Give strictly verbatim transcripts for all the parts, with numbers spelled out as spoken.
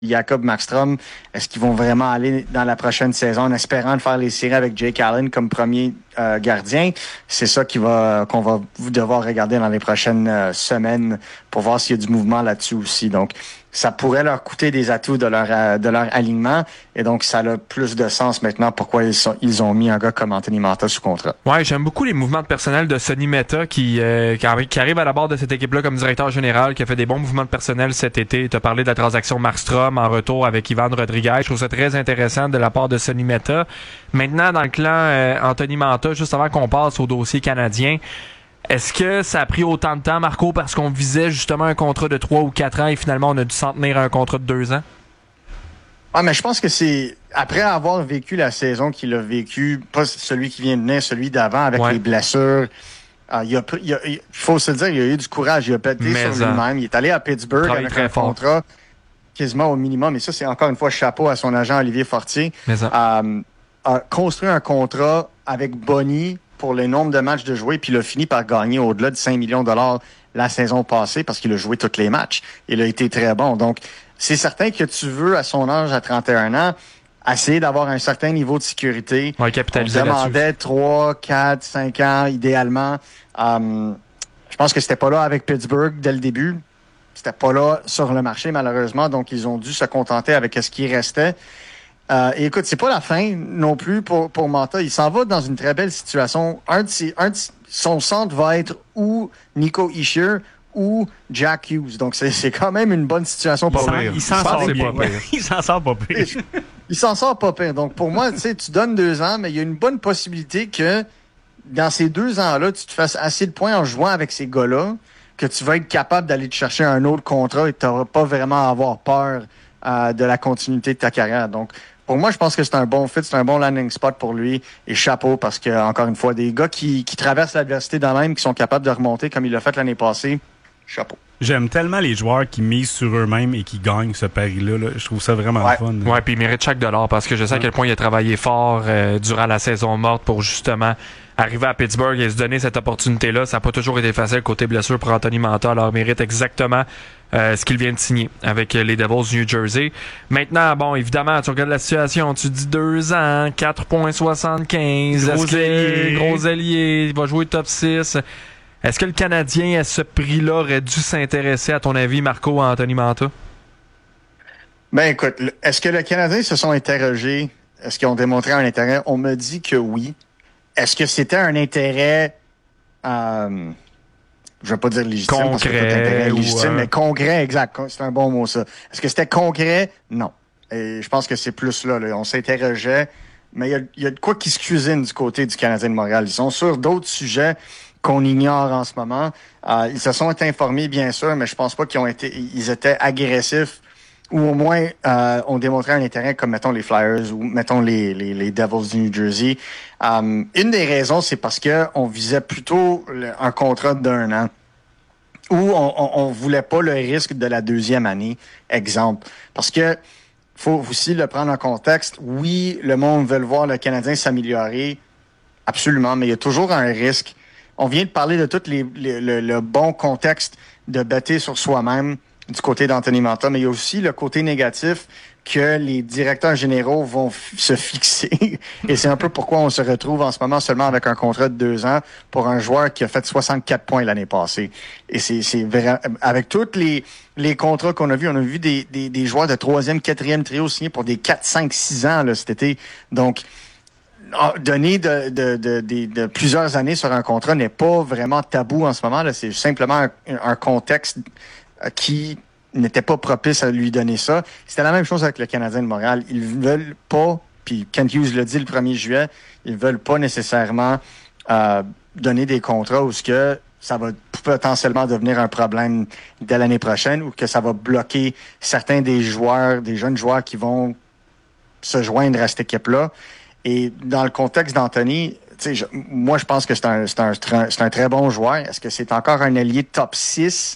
Jacob Markstrom, est-ce qu'ils vont vraiment aller dans la prochaine saison en espérant de faire les séries avec Jake Allen comme premier euh, gardien? C'est ça qui va, qu'on va devoir regarder dans les prochaines euh, semaines pour voir s'il y a du mouvement là-dessus aussi. Donc, ça pourrait leur coûter des atouts de leur euh, de leur alignement et donc ça a plus de sens maintenant pourquoi ils sont ils ont mis un gars comme Anthony Mantha sous contrat. Ouais, j'aime beaucoup les mouvements de personnel de Sonny Mehta qui euh, qui, arri- qui arrive à la barre de cette équipe-là comme directeur général, qui a fait des bons mouvements de personnel cet été. Tu as parlé de la transaction Markstrom en retour avec Ivan Rodriguez. Je trouve ça très intéressant de la part de Sonny Mehta. Maintenant, dans le clan euh, Anthony Mantha, juste avant qu'on passe au dossier canadien, est-ce que ça a pris autant de temps, Marco, parce qu'on visait justement un contrat de trois ou quatre ans et finalement on a dû s'en tenir à un contrat de deux ans? Ah, mais je pense que c'est après avoir vécu la saison qu'il a vécu, pas celui qui vient de venir, celui d'avant avec ouais. les blessures. Euh, il, a, il, a, il faut se le dire, il a eu du courage, il a pété mais sur lui-même. Il est allé à Pittsburgh avec un fort. contrat quasiment au minimum. Et ça, c'est encore une fois chapeau à son agent Olivier Fortier. Mais euh, a construit un contrat avec Bonnie pour le nombre de matchs de jouer, puis il a fini par gagner au-delà de cinq millions de dollars la saison passée parce qu'il a joué tous les matchs. Il a été très bon. Donc, c'est certain que tu veux, à son âge, à trente et un ans, essayer d'avoir un certain niveau de sécurité. Ouais, capitaliser on demandait trois, quatre, cinq ans, idéalement. Um, je pense que c'était pas là avec Pittsburgh dès le début. C'était pas là sur le marché, malheureusement. Donc, ils ont dû se contenter avec ce qui restait. Euh, et écoute, c'est pas la fin non plus pour, pour Mantha. Il s'en va dans une très belle situation. Un de ses, un de son centre va être ou Nico Hischier ou Jack Hughes. Donc, c'est, c'est quand même une bonne situation pour lui. Il s'en sort bien. Il s'en sort pas pire. Il s'en sort pas pire. Donc, pour moi, tu sais, tu donnes deux ans, mais il y a une bonne possibilité que dans ces deux ans-là, tu te fasses assez de points en jouant avec ces gars-là que tu vas être capable d'aller te chercher un autre contrat et tu n'auras pas vraiment à avoir peur euh, de la continuité de ta carrière. Donc, pour moi, je pense que c'est un bon fit, c'est un bon landing spot pour lui. Et chapeau, parce que, encore une fois, des gars qui, qui traversent l'adversité dans même, qui sont capables de remonter comme il l'a fait l'année passée, chapeau. J'aime tellement les joueurs qui misent sur eux-mêmes et qui gagnent ce pari-là. Là. Je trouve ça vraiment ouais. fun. Ouais, puis il mérite chaque dollar parce que je sais à quel point il a travaillé fort euh, durant la saison morte pour justement arriver à Pittsburgh et se donner cette opportunité-là. Ça n'a pas toujours été facile côté blessure pour Anthony Mantha. Alors, il mérite exactement euh, ce qu'il vient de signer avec les Devils du New Jersey. Maintenant, bon, évidemment, tu regardes la situation. Tu dis deux ans, quatre virgule soixante-quinze. Gros ailier. Gros ailier. Il va jouer top six. Est-ce que le Canadien, à ce prix-là, aurait dû s'intéresser, à ton avis, Marco, à Anthony Mantha? Ben écoute, est-ce que le Canadien se sont interrogés? Est-ce qu'ils ont démontré un intérêt? On me dit que oui. Est-ce que c'était un intérêt, euh, je ne vais pas dire légitime, concret, parce que c'est un intérêt légitime, ou, euh... mais concret, exact. C'est un bon mot, ça. Est-ce que c'était concret? Non. Et je pense que c'est plus là, là. On s'interrogeait, mais il y a, y a de quoi qui se cuisine du côté du Canadien de Montréal. Ils sont sur d'autres sujets qu'on ignore en ce moment. Euh, ils se sont informés, bien sûr, mais je pense pas qu'ils ont été, ils étaient agressifs ou au moins euh, ont démontré un intérêt comme, mettons, les Flyers ou, mettons, les, les, les Devils du New Jersey. Um, une des raisons, c'est parce que on visait plutôt le, un contrat d'un an où on, on, on voulait pas le risque de la deuxième année, exemple. Parce que faut aussi le prendre en contexte. Oui, le monde veut voir le Canadien s'améliorer, absolument, mais il y a toujours un risque. On vient de parler de tout les, les, le, le bon contexte de bêter sur soi-même du côté d'Anthony Mantha, mais il y a aussi le côté négatif que les directeurs généraux vont f- se fixer. Et c'est un peu pourquoi on se retrouve en ce moment seulement avec un contrat de deux ans pour un joueur qui a fait soixante-quatre points l'année passée. Et c'est, c'est vrai, avec tous les, les contrats qu'on a vus, on a vu des, des, des joueurs de troisième, quatrième trio signés pour des quatre, cinq, six ans là, cet été. Donc, donner de, de, de, de, de plusieurs années sur un contrat n'est pas vraiment tabou en ce moment. Là. C'est simplement un, un contexte qui n'était pas propice à lui donner ça. C'était la même chose avec le Canadien de Montréal. Ils veulent pas, puis Kent Hughes l'a dit le premier juillet, ils veulent pas nécessairement euh, donner des contrats où ce que ça va potentiellement devenir un problème dès l'année prochaine ou que ça va bloquer certains des joueurs, des jeunes joueurs qui vont se joindre à cette équipe-là. Et dans le contexte d'Anthony, tu sais, moi, je pense que c'est un, c'est un, c'est un très bon joueur. Est-ce que c'est encore un ailier top six?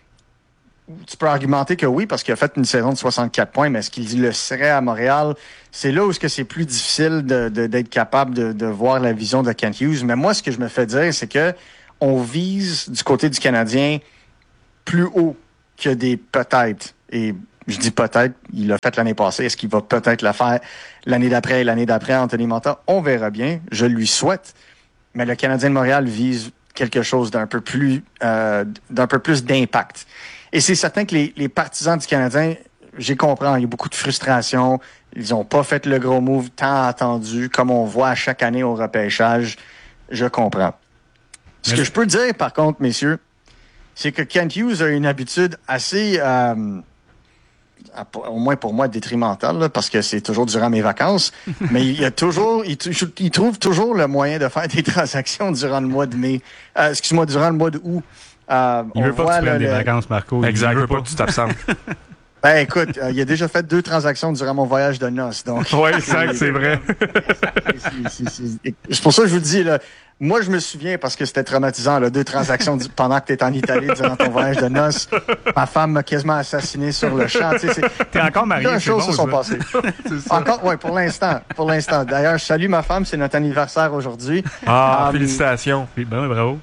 Tu peux argumenter que oui, parce qu'il a fait une saison de soixante-quatre points, mais est-ce qu'il le serait à Montréal? C'est là où est-ce que c'est plus difficile de, de, d'être capable de, de voir la vision de Kent Hughes. Mais moi, ce que je me fais dire, c'est que on vise du côté du Canadien plus haut que des peut-être. Et Je dis peut-être, il l'a fait l'année passée. Est-ce qu'il va peut-être le faire l'année d'après et l'année d'après, Anthony Mantha? On verra bien. Je lui souhaite. Mais le Canadien de Montréal vise quelque chose d'un peu plus, euh, d'un peu plus d'impact. Et c'est certain que les, les partisans du Canadien, j'ai compris, il y a beaucoup de frustration. Ils ont pas fait le gros move tant attendu, comme on voit à chaque année au repêchage. Je comprends. Ce que je peux dire, par contre, messieurs, c'est que Kent Hughes a une habitude assez, euh, au moins pour moi, détrimentale, là, parce que c'est toujours durant mes vacances, mais il y a toujours, il, il trouve toujours le moyen de faire des transactions durant le mois de mai. Euh, excuse-moi, durant le mois d'août. Euh, il veut pas voit, que tu prennes là, des le... vacances, Marco. Exact, il veut veut pas pas que tu t'absentes. Ben écoute, euh, il a déjà fait deux transactions durant mon voyage de noces, donc. Oui, exact, c'est vrai. c'est, c'est, c'est, c'est pour ça que je vous dis, là, moi je me souviens, parce que c'était traumatisant, là, deux transactions du, pendant que tu es en Italie durant ton voyage de noces. Ma femme m'a quasiment assassiné sur le champ. Tu sais, c'est, T'es encore marié, deux c'est choses bon, se sont ça. passées. Encore, oui, pour l'instant. Pour l'instant. D'ailleurs, je salue ma femme, c'est notre anniversaire aujourd'hui. Ah, Um, félicitations. Oui, ben, bravo.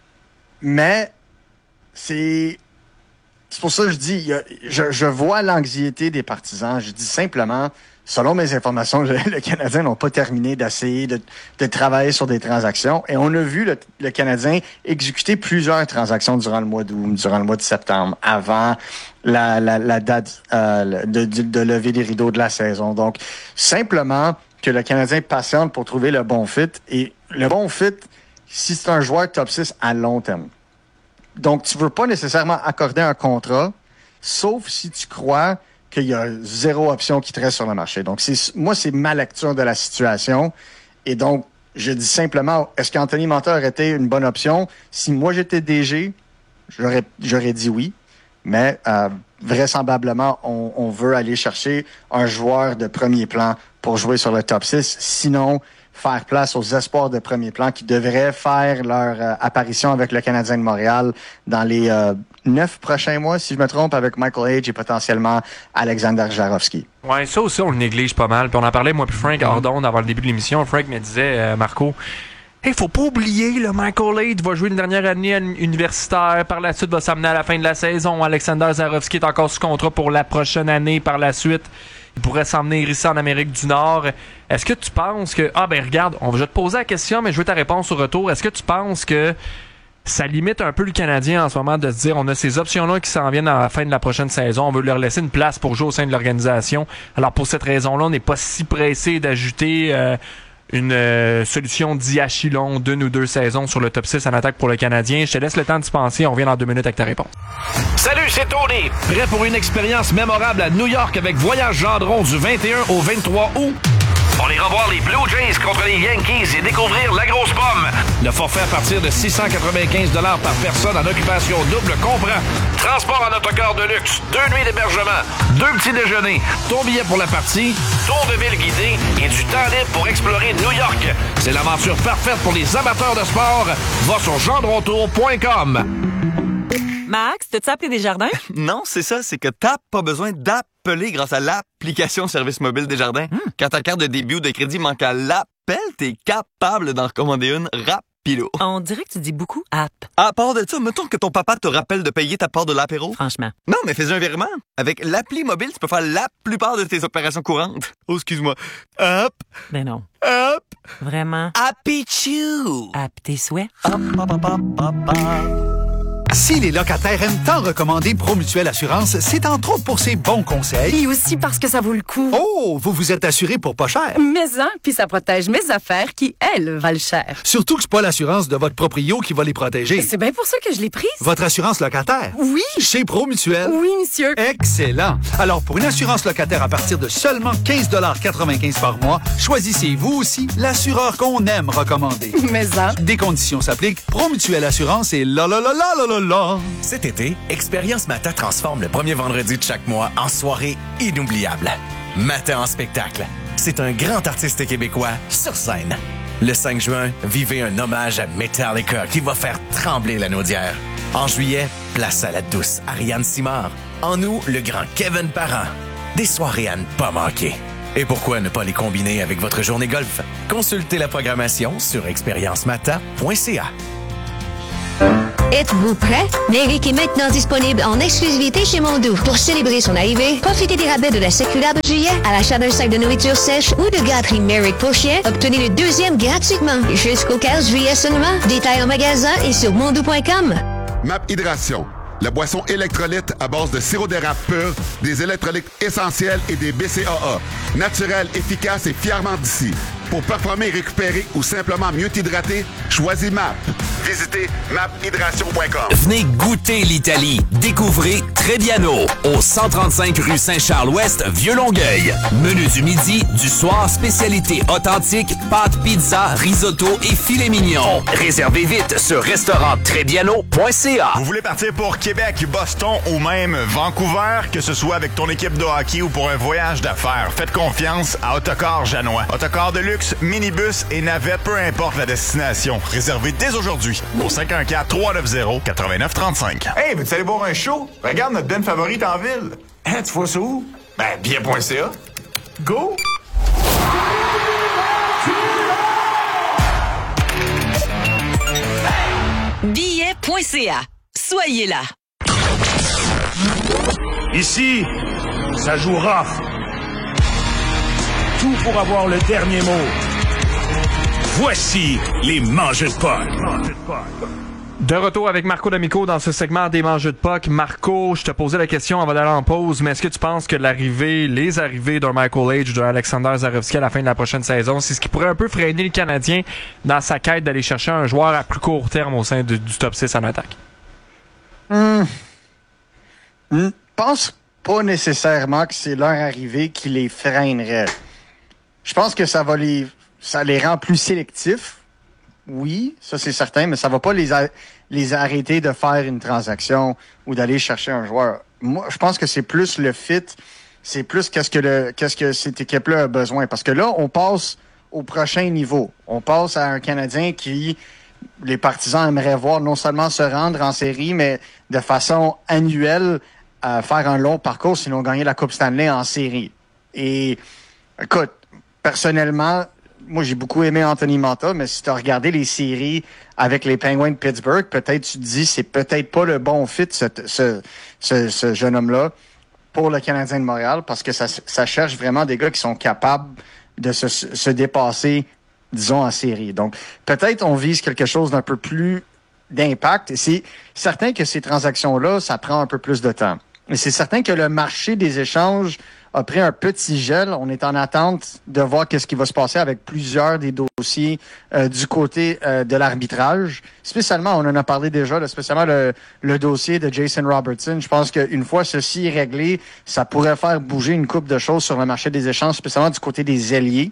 Mais c'est... C'est pour ça que je dis, il y a, je, je vois l'anxiété des partisans. Je dis simplement, selon mes informations, le, le Canadien n'a pas terminé d'essayer de, de travailler sur des transactions. Et on a vu le, le Canadien exécuter plusieurs transactions durant le mois d'août, durant le mois de septembre, avant la, la, la date euh, de, de, de lever les rideaux de la saison. Donc, simplement que le Canadien patiente pour trouver le bon fit. Et le bon fit, si c'est un joueur top six à long terme. Donc, tu veux pas nécessairement accorder un contrat, sauf si tu crois qu'il y a zéro option qui te reste sur le marché. Donc, c'est, moi, c'est ma lecture de la situation. Et donc, je dis simplement, est-ce qu'Anthony Mantha aurait été une bonne option? Si moi, j'étais D G, j'aurais, j'aurais dit oui. Mais euh, vraisemblablement, on, on veut aller chercher un joueur de premier plan pour jouer sur le top six. Sinon, faire place aux espoirs de premier plan qui devraient faire leur euh, apparition avec le Canadien de Montréal dans les euh, neuf prochains mois, si je me trompe, avec Michael Hage et potentiellement Alexander Jarofsky. Ouais, ça aussi, on le néglige pas mal. Puis on en parlait, moi puis Frank, hors d'onde, avant le début de l'émission. Frank me disait, euh, Marco, il hey, faut pas oublier, le Michael Hage va jouer une dernière année universitaire. Par la suite, va s'amener à la fin de la saison. Alexander Jarofsky est encore sous contrat pour la prochaine année. Par la suite, il pourrait s'emmener ici en Amérique du Nord. Est-ce que tu penses que... Ah ben regarde, on va je vais te poser la question, mais je veux ta réponse au retour. Est-ce que tu penses que ça limite un peu le Canadien en ce moment de se dire on a ces options-là qui s'en viennent à la fin de la prochaine saison, on veut leur laisser une place pour jouer au sein de l'organisation. Alors pour cette raison-là, on n'est pas si pressé d'ajouter euh, une euh, solution d'Iachilon d'une ou deux saisons sur le top six en attaque pour le Canadien. Je te laisse le temps d'y penser, on revient dans deux minutes avec ta réponse. Salut, c'est Tony! Prêt pour une expérience mémorable à New York avec Voyage Gendron du vingt et un au vingt-trois août? On ira voir les Blue Jays contre les Yankees et découvrir la grosse pomme. Le forfait à partir de six cent quatre-vingt-quinze dollars par personne en occupation double comprend transport en autocar de luxe, deux nuits d'hébergement, deux petits déjeuners, ton billet pour la partie, tour de ville guidé et du temps libre pour explorer New York. C'est l'aventure parfaite pour les amateurs de sport. Va sur gendrontour point com. Max, t'as-tu appelé Desjardins? Non, c'est ça, c'est que t'as pas besoin d'appeler grâce à l'application Service mobile Desjardins. Mm. Quand ta carte de débit ou de crédit manque à l'appel, t'es capable d'en recommander une rapido. On dirait que tu dis beaucoup app. À part de ça, mettons que ton papa te rappelle de payer ta part de l'apéro. Franchement. Non, mais fais un virement. Avec l'appli mobile, tu peux faire la plupart de tes opérations courantes. Oh, excuse-moi. Hop. Ben non. Hop. Vraiment. Happy Chew. App tes souhaits. Hop, hop, hop, hop, hop, hop. Si les locataires aiment tant recommander Promutuelle Assurance, c'est entre autres pour ses bons conseils. Et aussi parce que ça vaut le coup. Oh, vous vous êtes assuré pour pas cher. Mais hein, puis ça protège mes affaires qui, elles, valent cher. Surtout que c'est pas l'assurance de votre proprio qui va les protéger. C'est bien pour ça que je l'ai prise. Votre assurance locataire. Oui. Chez Promutuelle. Oui, monsieur. Excellent. Alors, pour une assurance locataire à partir de seulement quinze dollars quatre-vingt-quinze par mois, choisissez vous aussi l'assureur qu'on aime recommander. Mais hein. Des conditions s'appliquent. Promutuelle Assurance et la la la la la la la. Cet été, Expérience Mata transforme le premier vendredi de chaque mois en soirée inoubliable. Mata en spectacle. C'est un grand artiste québécois sur scène. Le cinq juin, vivez un hommage à Metallica qui va faire trembler la naudière. En juillet, place à la douce Ariane Simard. En août, le grand Kevin Parent. Des soirées à ne pas manquer. Et pourquoi ne pas les combiner avec votre journée golf? Consultez la programmation sur expérience mata point c a. Êtes-vous prêt? Méric est maintenant disponible en exclusivité chez Mondou. Pour célébrer son arrivée, profitez des rabais de la circulaire de juillet à l'achat d'un sac de nourriture sèche ou de gâterie Méric pour chien. Obtenez le deuxième gratuitement jusqu'au quinze juillet seulement. Détails en magasin et sur mondou point com. Map Hydration, la boisson électrolyte à base de sirop d'érable pur, des électrolytes essentiels et des B C A A. Naturel, efficace et fièrement d'ici. Pour performer, récupérer ou simplement mieux t'hydrater, choisis M A P. Visitez map hydration point com. Venez goûter l'Italie. Découvrez Trebbiano au cent trente-cinq rue Saint-Charles-Ouest, Vieux-Longueuil. Menu du midi, du soir, spécialité authentique, pâtes, pizza, risotto et filet mignon. Réservez vite sur restaurant trebbiano point c a. Vous voulez partir pour Québec, Boston ou même Vancouver, que ce soit avec ton équipe de hockey ou pour un voyage d'affaires, faites confiance à Autocar Janois. Autocar de luxe, minibus et navette, peu importe la destination. Réservez dès aujourd'hui au cinq un quatre, trois neuf zéro, neuf neuf trois cinq. Hey, veux-tu aller voir un show? Regarde notre band favorite en ville. Hein, tu vois ça où? Ben, bien point c a. Go! billet point c a. Soyez là. Ici, ça joue rough. Tout pour avoir le dernier mot. Voici les mangeux de puck. De retour avec Marco D'Amico dans ce segment des mangeux de puck. Marco, je te posais la question avant d'aller en pause, mais est-ce que tu penses que l'arrivée, les arrivées d'un Michael Age, d'un Alexander Zarovski à la fin de la prochaine saison, c'est ce qui pourrait un peu freiner le Canadien dans sa quête d'aller chercher un joueur à plus court terme au sein de, du top six en attaque? Hum. Je pense pas nécessairement que c'est leur arrivée qui les freinerait. Je pense que ça va les... Ça les rend plus sélectifs. Oui, ça c'est certain, mais ça va pas les, a- les arrêter de faire une transaction ou d'aller chercher un joueur. Moi, je pense que c'est plus le fit, c'est plus qu'est-ce que le qu'est-ce que cette équipe-là a besoin. Parce que là, on passe au prochain niveau. On passe à un Canadien qui, les partisans aimeraient voir non seulement se rendre en série, mais de façon annuelle, à faire un long parcours, sinon gagner la Coupe Stanley en série. Et, écoute, personnellement, moi, j'ai beaucoup aimé Anthony Mantha, mais si tu as regardé les séries avec les Penguins de Pittsburgh, peut-être tu te dis c'est peut-être pas le bon fit, ce, ce, ce, ce jeune homme-là, pour le Canadien de Montréal, parce que ça, ça cherche vraiment des gars qui sont capables de se, se dépasser, disons, en série. Donc, peut-être on vise quelque chose d'un peu plus d'impact. Et c'est certain que ces transactions-là, ça prend un peu plus de temps. Et c'est certain que le marché des échanges a pris un petit gel. On est en attente de voir qu'est-ce qui va se passer avec plusieurs des dossiers euh, du côté euh, de l'arbitrage. Spécialement, on en a parlé déjà, là, spécialement le, le dossier de Jason Robertson. Je pense qu'une fois ceci est réglé, ça pourrait faire bouger une couple de choses sur le marché des échanges, spécialement du côté des ailiers.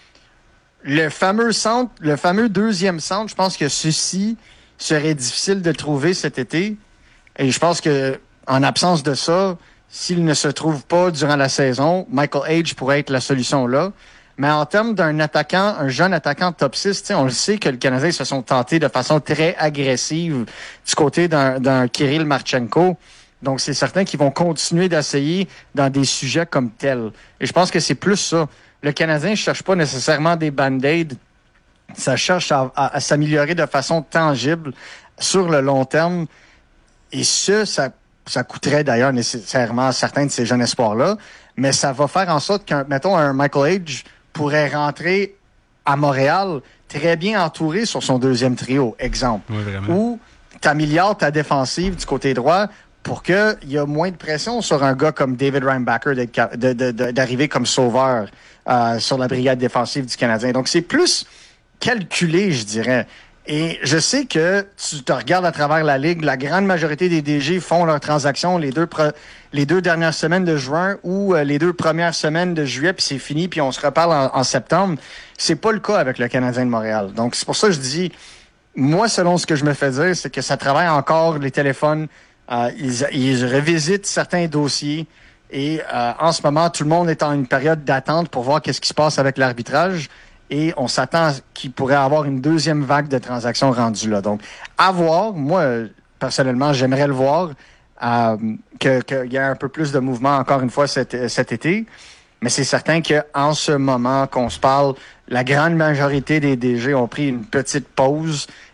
Le fameux centre, le fameux deuxième centre, je pense que ceci serait difficile de trouver cet été. Et je pense que en absence de ça, s'il ne se trouve pas durant la saison, Michael Age pourrait être la solution là. Mais en termes d'un attaquant, un jeune attaquant top six, on le sait que le Canadien se sont tentés de façon très agressive du côté d'un, d'un Kirill Marchenko. Donc, c'est certain qu'ils vont continuer d'essayer dans des sujets comme tels. Et je pense que c'est plus ça. Le Canadien ne cherche pas nécessairement des band-aids. Ça cherche à, à, à s'améliorer de façon tangible sur le long terme. Et ce, ça Ça coûterait d'ailleurs nécessairement à certains de ces jeunes espoirs-là, mais ça va faire en sorte qu'un, mettons, un Michael Age pourrait rentrer à Montréal très bien entouré sur son deuxième trio, exemple. Oui, vraiment. Ou t'améliores ta défensive du côté droit pour qu'il y ait moins de pression sur un gars comme David Reinbacher d'être, de, de, de, d'arriver comme sauveur euh, sur la brigade défensive du Canadien. Donc, c'est plus calculé, je dirais. Et je sais que tu te regardes à travers la Ligue, la grande majorité des D G font leurs transactions les deux, pre- les deux dernières semaines de juin ou euh, les deux premières semaines de juillet, puis c'est fini, puis on se reparle en, en septembre. C'est pas le cas avec le Canadien de Montréal. Donc, c'est pour ça que je dis, moi, selon ce que je me fais dire, c'est que ça travaille encore les téléphones, euh, ils, ils revisitent certains dossiers, et euh, en ce moment, tout le monde est en une période d'attente pour voir qu'est-ce qui se passe avec l'arbitrage. Et on s'attend qu'il pourrait avoir une deuxième vague de transactions rendues là. Donc, à voir. Moi, personnellement, j'aimerais le voir, euh, que, qu'il y ait un peu plus de mouvement, encore une fois, cet, cet été. Mais c'est certain qu'en ce moment qu'on se parle, la grande majorité des D G ont pris une petite pause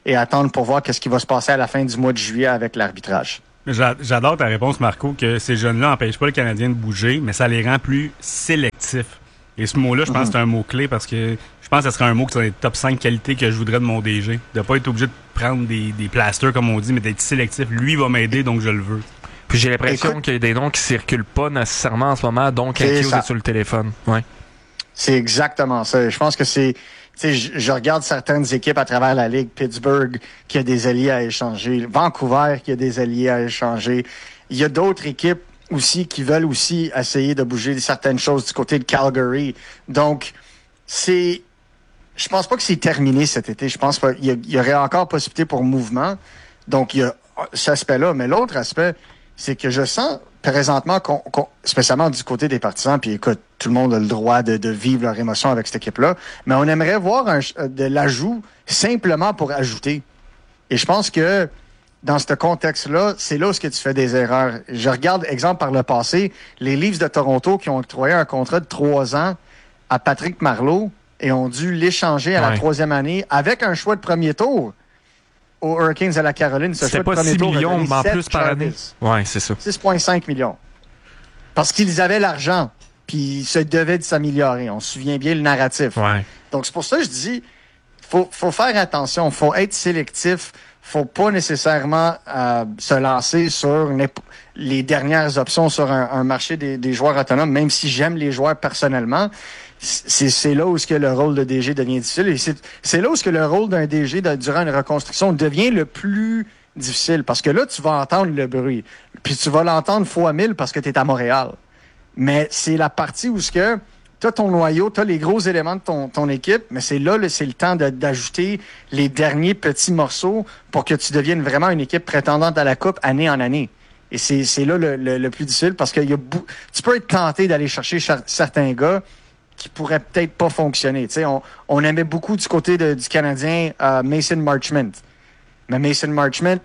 et attendre pour voir qu'est-ce qui va se passer à la fin du mois de juillet avec l'arbitrage. J'adore ta réponse, Marco, que ces jeunes-là n'empêchent pas le Canadien de bouger, mais ça les rend plus sélectifs. Et ce mot-là, je pense mm-hmm. que c'est un mot-clé parce que je pense que ce serait un mot qui serait les top cinq qualités que je voudrais de mon D G. De pas être obligé de prendre des, des plasters, comme on dit, mais d'être sélectif. Lui va m'aider, donc je le veux. Puis j'ai l'impression qu'il y a des noms qui circulent pas nécessairement en ce moment, donc un qui est sur le téléphone. Ouais. C'est exactement ça. Je pense que c'est... Tu sais, je, je regarde certaines équipes à travers la Ligue. Pittsburgh, qui a des alliés à échanger. Vancouver, qui a des alliés à échanger. Il y a d'autres équipes aussi qui veulent aussi essayer de bouger certaines choses du côté de Calgary. Donc, c'est... Je pense pas que c'est terminé cet été. Je pense qu'il y, y aurait encore possibilité pour mouvement. Donc, il y a cet aspect-là. Mais l'autre aspect, c'est que je sens présentement, qu'on, qu'on, spécialement du côté des partisans, puis écoute, tout le monde a le droit de, de vivre leur émotion avec cette équipe-là, mais on aimerait voir un, de l'ajout simplement pour ajouter. Et je pense que dans ce contexte-là, c'est là où tu fais des erreurs. Je regarde, exemple, par le passé, les Leafs de Toronto qui ont octroyé un contrat de trois ans à Patrick Marleau et ont dû l'échanger à ouais. la troisième année avec un choix de premier tour aux Hurricanes à la Caroline. Ce C'était choix pas de premier six tour millions, mais en plus par année. Oui, c'est ça. six virgule cinq millions. Parce qu'ils avaient l'argent, puis ils se devaient de s'améliorer. On se souvient bien le narratif. Ouais. Donc, c'est pour ça que je dis, faut, faut faire attention, faut être sélectif, faut pas nécessairement euh, se lancer sur les dernières options sur un, un marché des, des joueurs autonomes, même si j'aime les joueurs personnellement. C'est, c'est là où ce que le rôle de D G devient difficile. Et c'est, c'est là où ce que le rôle d'un D G de, durant une reconstruction devient le plus difficile. Parce que là, tu vas entendre le bruit. Puis tu vas l'entendre fois mille parce que tu es à Montréal. Mais c'est la partie où ce que tu as ton noyau, tu as les gros éléments de ton, ton équipe, mais c'est là, là c'est le temps de, d'ajouter les derniers petits morceaux pour que tu deviennes vraiment une équipe prétendante à la Coupe année en année. Et c'est, c'est là le, le, le plus difficile parce que y a bou- tu peux être tenté d'aller chercher char- certains gars qui pourraient peut-être pas fonctionner. Tu sais, on, on aimait beaucoup du côté de, du Canadien euh, Mason Marchment. Mais Mason Marchment,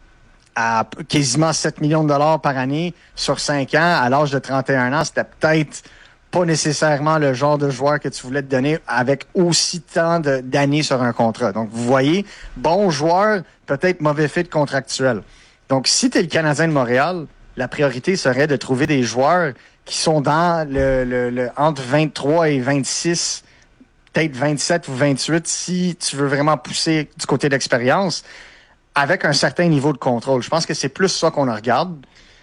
à quasiment sept millions de dollars par année sur cinq ans, à l'âge de trente et un ans, c'était peut-être pas nécessairement le genre de joueur que tu voulais te donner avec aussi tant de, d'années sur un contrat. Donc, vous voyez, bon joueur, peut-être mauvais fit contractuel. Donc, si tu es le Canadien de Montréal, la priorité serait de trouver des joueurs qui sont dans le, le, le entre vingt-trois et vingt-six, peut-être vingt-sept ou vingt-huit, si tu veux vraiment pousser du côté d'expérience, avec un certain niveau de contrôle. Je pense que c'est plus ça qu'on regarde.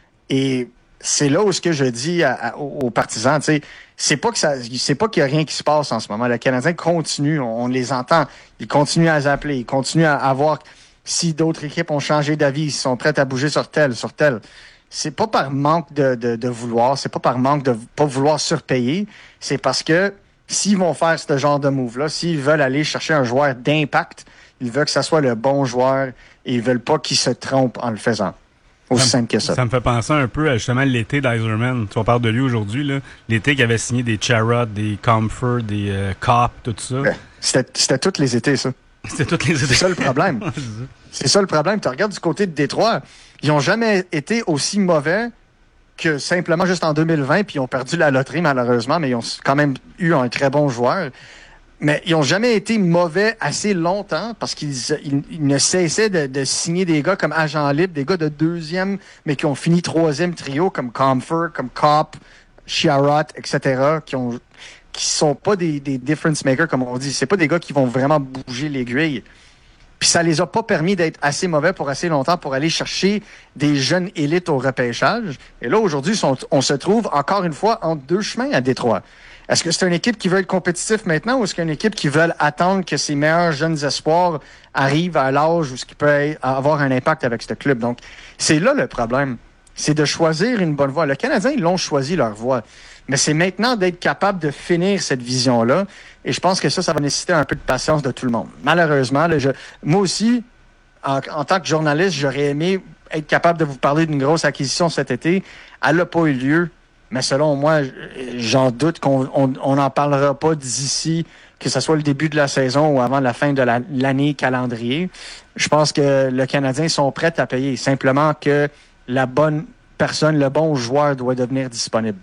Et c'est là où ce que je dis à, à, aux partisans, tu sais, c'est pas que ça, c'est pas qu'il y a rien qui se passe en ce moment. Le Canadien continue, on, on les entend, ils continuent à appeler, ils continuent à, à voir si d'autres équipes ont changé d'avis, ils sont prêts à bouger sur tel, sur tel. C'est pas par manque de, de, de vouloir, c'est pas par manque de pas vouloir surpayer, c'est parce que s'ils vont faire ce genre de move-là, s'ils veulent aller chercher un joueur d'impact, ils veulent que ça soit le bon joueur et ils veulent pas qu'il se trompe en le faisant. Aussi ça simple que ça. Ça me fait penser un peu à justement l'été d'Yzerman. Tu vas parler de lui aujourd'hui, là. L'été qui avait signé des Charrot, des Comfort, des euh, Cop, tout ça. Ouais. C'était, c'était tous les étés, ça. C'était tous les étés. C'est ça le problème. C'est ça le problème. Tu regardes du côté de Détroit, ils ont jamais été aussi mauvais que simplement juste en deux mille vingt, puis ils ont perdu la loterie malheureusement, mais ils ont quand même eu un très bon joueur. Mais ils ont jamais été mauvais assez longtemps parce qu'ils ils, ils ne cessaient de, de signer des gars comme agents libres, des gars de deuxième, mais qui ont fini troisième trio comme Comfort, comme Cop, Chiarot, et cetera, qui ont qui sont pas des, des difference makers, comme on dit. C'est pas des gars qui vont vraiment bouger l'aiguille. Puis ça les a pas permis d'être assez mauvais pour assez longtemps pour aller chercher des jeunes élites au repêchage. Et là, aujourd'hui, sont, on se trouve encore une fois entre deux chemins à Détroit. Est-ce que c'est une équipe qui veut être compétitif maintenant ou est-ce qu'il y a une équipe qui veut attendre que ses meilleurs jeunes espoirs arrivent à l'âge où ce qui peut avoir un impact avec ce club? Donc, c'est là le problème. C'est de choisir une bonne voie. Le Canadien, ils l'ont choisi leur voie. Mais c'est maintenant d'être capable de finir cette vision-là. Et je pense que ça, ça va nécessiter un peu de patience de tout le monde. Malheureusement, là, je, moi aussi, en, en tant que journaliste, j'aurais aimé être capable de vous parler d'une grosse acquisition cet été. Elle n'a pas eu lieu. Mais selon moi, j'en doute qu'on on, on n'en parlera pas d'ici, que ce soit le début de la saison ou avant la fin de la, l'année calendrier. Je pense que le Canadien sont prêts à payer. Simplement que la bonne personne, le bon joueur doit devenir disponible.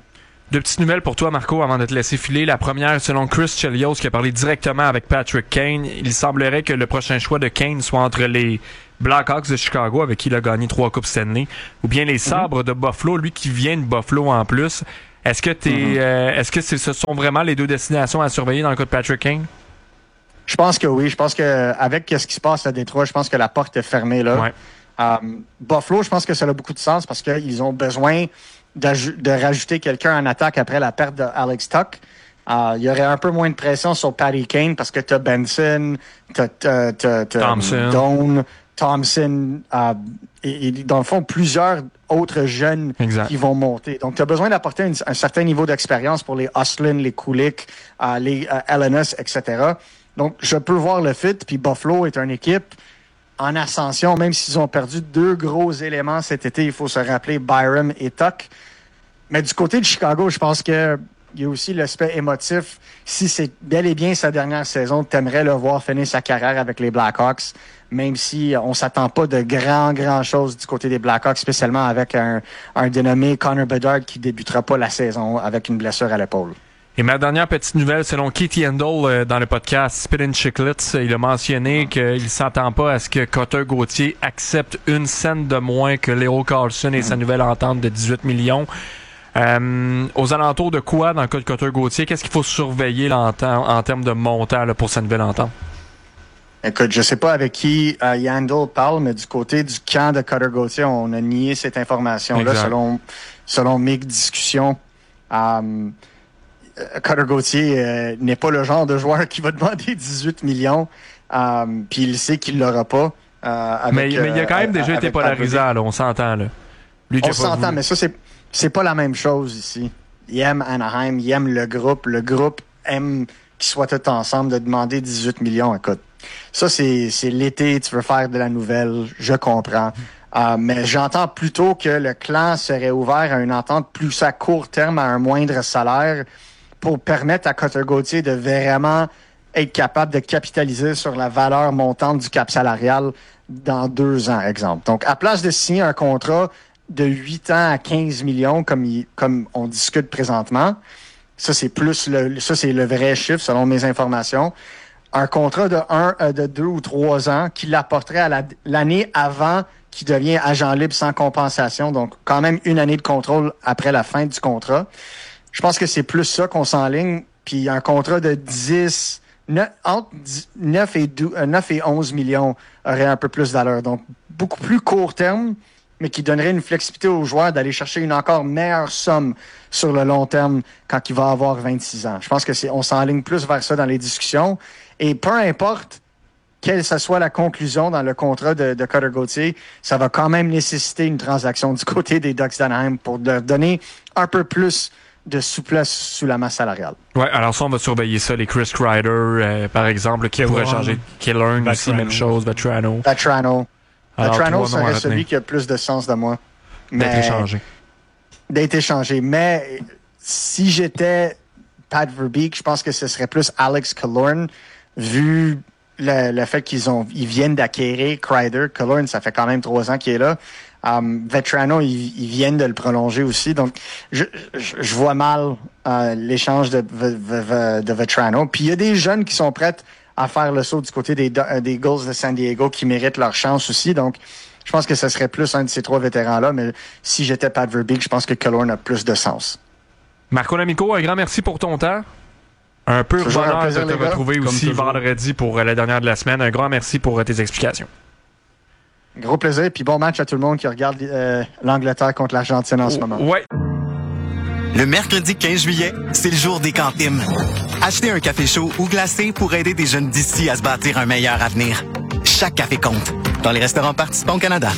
Deux petites nouvelles pour toi, Marco, avant de te laisser filer. La première, selon Chris Chelios, qui a parlé directement avec Patrick Kane, il semblerait que le prochain choix de Kane soit entre les Blackhawks de Chicago, avec qui il a gagné trois Coupes Stanley, ou bien les Sabres mm-hmm. de Buffalo, lui qui vient de Buffalo en plus. Est-ce que t'es, mm-hmm. euh, est-ce que c'est, ce sont vraiment les deux destinations à surveiller dans le cas de Patrick Kane? Je pense que oui. Je pense que avec ce qui se passe à Détroit, je pense que la porte est fermée là. Ouais. Um, Buffalo, je pense que ça a beaucoup de sens parce qu'ils ont besoin de rajouter quelqu'un en attaque après la perte de Alex Tuch. Uh, il y aurait un peu moins de pression sur Patty Kane parce que t'as Benson, t'as, t'as, t'as, t'as Thompson, Doan, Thompson, uh, et, et dans le fond, plusieurs autres jeunes exact. Qui vont monter. Donc, tu as besoin d'apporter une, un certain niveau d'expérience pour les Oslin, les Kulik, uh, les uh, L N S, et cetera. Donc, je peux voir le fit, puis Buffalo est une équipe en ascension, même s'ils ont perdu deux gros éléments cet été, il faut se rappeler Byram et Tuch. Mais du côté de Chicago, je pense que il y a aussi l'aspect émotif. Si c'est bel et bien sa dernière saison, t'aimerais le voir finir sa carrière avec les Blackhawks, même si on s'attend pas de grand, grand choses du côté des Blackhawks, spécialement avec un, un dénommé Connor Bedard qui débutera pas la saison avec une blessure à l'épaule. Et ma dernière petite nouvelle, selon Keith Yandel euh, dans le podcast Spittin' Chicklets, il a mentionné qu'il ne s'entend pas à ce que Cutter Gauthier accepte une scène de moins que Leo Carlson et sa nouvelle entente de dix-huit millions. Euh, aux alentours de quoi dans le cas de Cutter Gauthier? Qu'est-ce qu'il faut surveiller là, en, temps, en termes de montant là, pour sa nouvelle entente? Écoute, je sais pas avec qui euh, Yandel parle, mais du côté du camp de Cutter Gauthier, on a nié cette information-là exact. selon selon mes discussions. Um, Cutter Gauthier euh, n'est pas le genre de joueur qui va demander dix-huit millions, um, puis il sait qu'il l'aura pas. Euh, avec, mais, mais il a quand même euh, déjà été polarisant, là, on s'entend. Là. Lui on s'entend, voulu... mais ça, c'est, c'est pas la même chose ici. Il aime Anaheim, il aime le groupe, le groupe aime qu'ils soient tous ensemble, de demander dix-huit millions. Écoute, ça, c'est, c'est l'été, tu veux faire de la nouvelle, je comprends. Uh, mais j'entends plutôt que le clan serait ouvert à une entente plus à court terme, à un moindre salaire, pour permettre à Cutter Gauthier de vraiment être capable de capitaliser sur la valeur montante du cap salarial dans deux ans, exemple. Donc, à place de signer un contrat de huit ans à quinze millions, comme, il, comme on discute présentement, ça, c'est plus le, ça, c'est le vrai chiffre, selon mes informations. Un contrat de un, de deux ou trois ans qui l'apporterait à la, l'année avant qui devient agent libre sans compensation. Donc, quand même une année de contrôle après la fin du contrat. Je pense que c'est plus ça qu'on s'enligne. Puis un contrat de dix, neuf, entre neuf et douze, neuf et onze millions aurait un peu plus de valeur. Donc, beaucoup plus court terme, mais qui donnerait une flexibilité aux joueurs d'aller chercher une encore meilleure somme sur le long terme quand il va avoir vingt-six ans. Je pense que c'est, on s'enligne plus vers ça dans les discussions. Et peu importe quelle que soit la conclusion dans le contrat de, de Cutter Gauthier, ça va quand même nécessiter une transaction du côté des Ducks d'Anaheim pour leur donner un peu plus de souplesse sous la masse salariale. Ouais, alors ça, on va surveiller ça. Les Chris Kreider, euh, par exemple, qui pourrait changer. Killern aussi, même chose. Vetrano. Vetrano. Vetrano serait celui retenir. qui a plus de sens de moi. D'être mais, échangé. D'être échangé. Mais si j'étais Pat Verbeek, je pense que ce serait plus Alex Killorn, vu le, le fait qu'ils ont ils viennent d'acquérir Kreider. Killorn, ça fait quand même trois ans qu'il est là. Um, Vetrano, ils, ils viennent de le prolonger aussi. Donc, je, je, je vois mal euh, l'échange de, de, de Vetrano. Puis, il y a des jeunes qui sont prêts à faire le saut du côté des, des Eagles de San Diego qui méritent leur chance aussi. Donc, je pense que ce serait plus un de ces trois vétérans-là. Mais si j'étais Pat Verbeek, je pense que Killorn a plus de sens. Marco Lamico, un grand merci pour ton temps. Un peu Toujours bonheur un plaisir, de te retrouver aussi vendredi pour la dernière de la semaine. Un grand merci pour tes explications. Gros plaisir, puis bon match à tout le monde qui regarde euh, l'Angleterre contre l'Argentine en ce moment. Ouais. Le mercredi quinze juillet, c'est le jour des cantines. Achetez un café chaud ou glacé pour aider des jeunes d'ici à se bâtir un meilleur avenir. Chaque café compte. Dans les restaurants participants au Canada.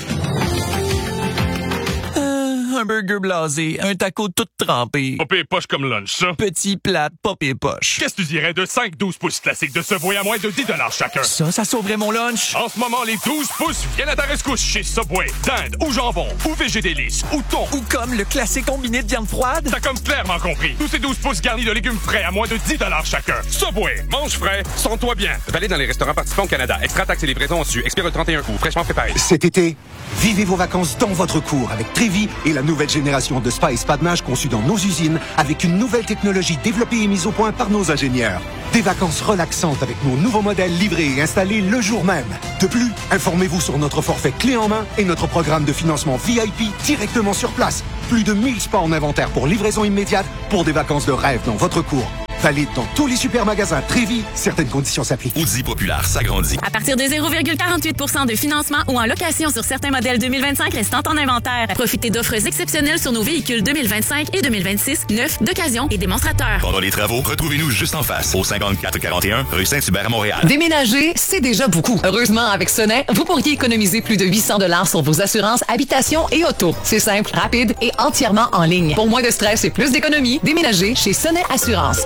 Un burger blasé, un taco tout trempé. Pas pire poche comme lunch, ça. Petit plat, pas pire poche. Qu'est-ce que tu dirais de cinq douze pouces classiques de Subway à moins de dix dollars chacun? Ça, ça sauverait mon lunch. En ce moment, les douze pouces viennent à ta rescousse chez Subway. Dinde ou jambon ou végédélice ou thon. Ou comme le classique combiné de viande froide. T'as comme clairement compris. Tous ces douze pouces garnis de légumes frais à moins de dix dollars chacun. Subway, mange frais, sens-toi bien. Valide dans les restaurants participants au Canada. Extra taxes et livraison en dessus. Expire le trente et un août. Fraîchement préparé. Cet été, vivez vos vacances dans votre cour avec Trévi et la nouvelle nouvelle génération de spas et spa de nage conçue dans nos usines avec une nouvelle technologie développée et mise au point par nos ingénieurs. Des vacances relaxantes avec nos nouveaux modèles livrés et installés le jour même. De plus, informez-vous sur notre forfait clé en main et notre programme de financement V I P directement sur place. Plus de mille spas en inventaire pour livraison immédiate pour des vacances de rêve dans votre cours. Valide dans tous les supermagasins Trévis. Certaines conditions s'appliquent. Audi Populaire s'agrandit. À partir de zéro virgule quarante-huit pour cent de financement ou en location sur certains modèles deux mille vingt-cinq restant en inventaire. Profitez d'offres exceptionnelles sur nos véhicules deux mille vingt-cinq et deux mille vingt-six, neufs, d'occasion et démonstrateurs. Pendant les travaux, retrouvez-nous juste en face, au cinquante-quatre quarante et un rue Saint-Hubert à Montréal. Déménager, c'est déjà beaucoup. Heureusement, avec Sonnet, vous pourriez économiser plus de huit cents dollars sur vos assurances habitation et auto. C'est simple, rapide et entièrement en ligne. Pour moins de stress et plus d'économie, déménagez chez Sonnet Assurance.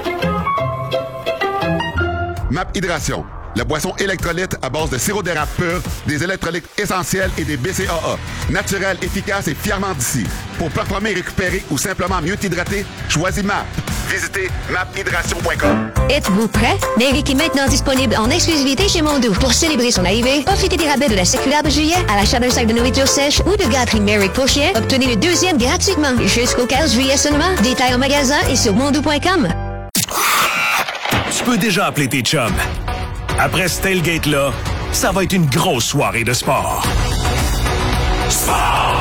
MAP Hydration, la boisson électrolyte à base de sirop d'érable pur, des électrolytes essentiels et des B C A A. Naturel, efficace et fièrement d'ici. Pour performer, récupérer ou simplement mieux t'hydrater, choisis MAP. Visitez map hydration point com. Êtes-vous prêt? Neric est maintenant disponible en exclusivité chez Mondou. Pour célébrer son arrivée, profitez des rabais de la Sécurable juillet à l'achat d'un sac de nourriture sèche ou de gâterie Merrick pour chien. Obtenez le deuxième gratuitement jusqu'au quinze juillet seulement. Détails en magasin et sur mondou point com. Tu peux déjà appeler tes chums. Après ce tailgate-là, ça va être une grosse soirée de sport. Sport!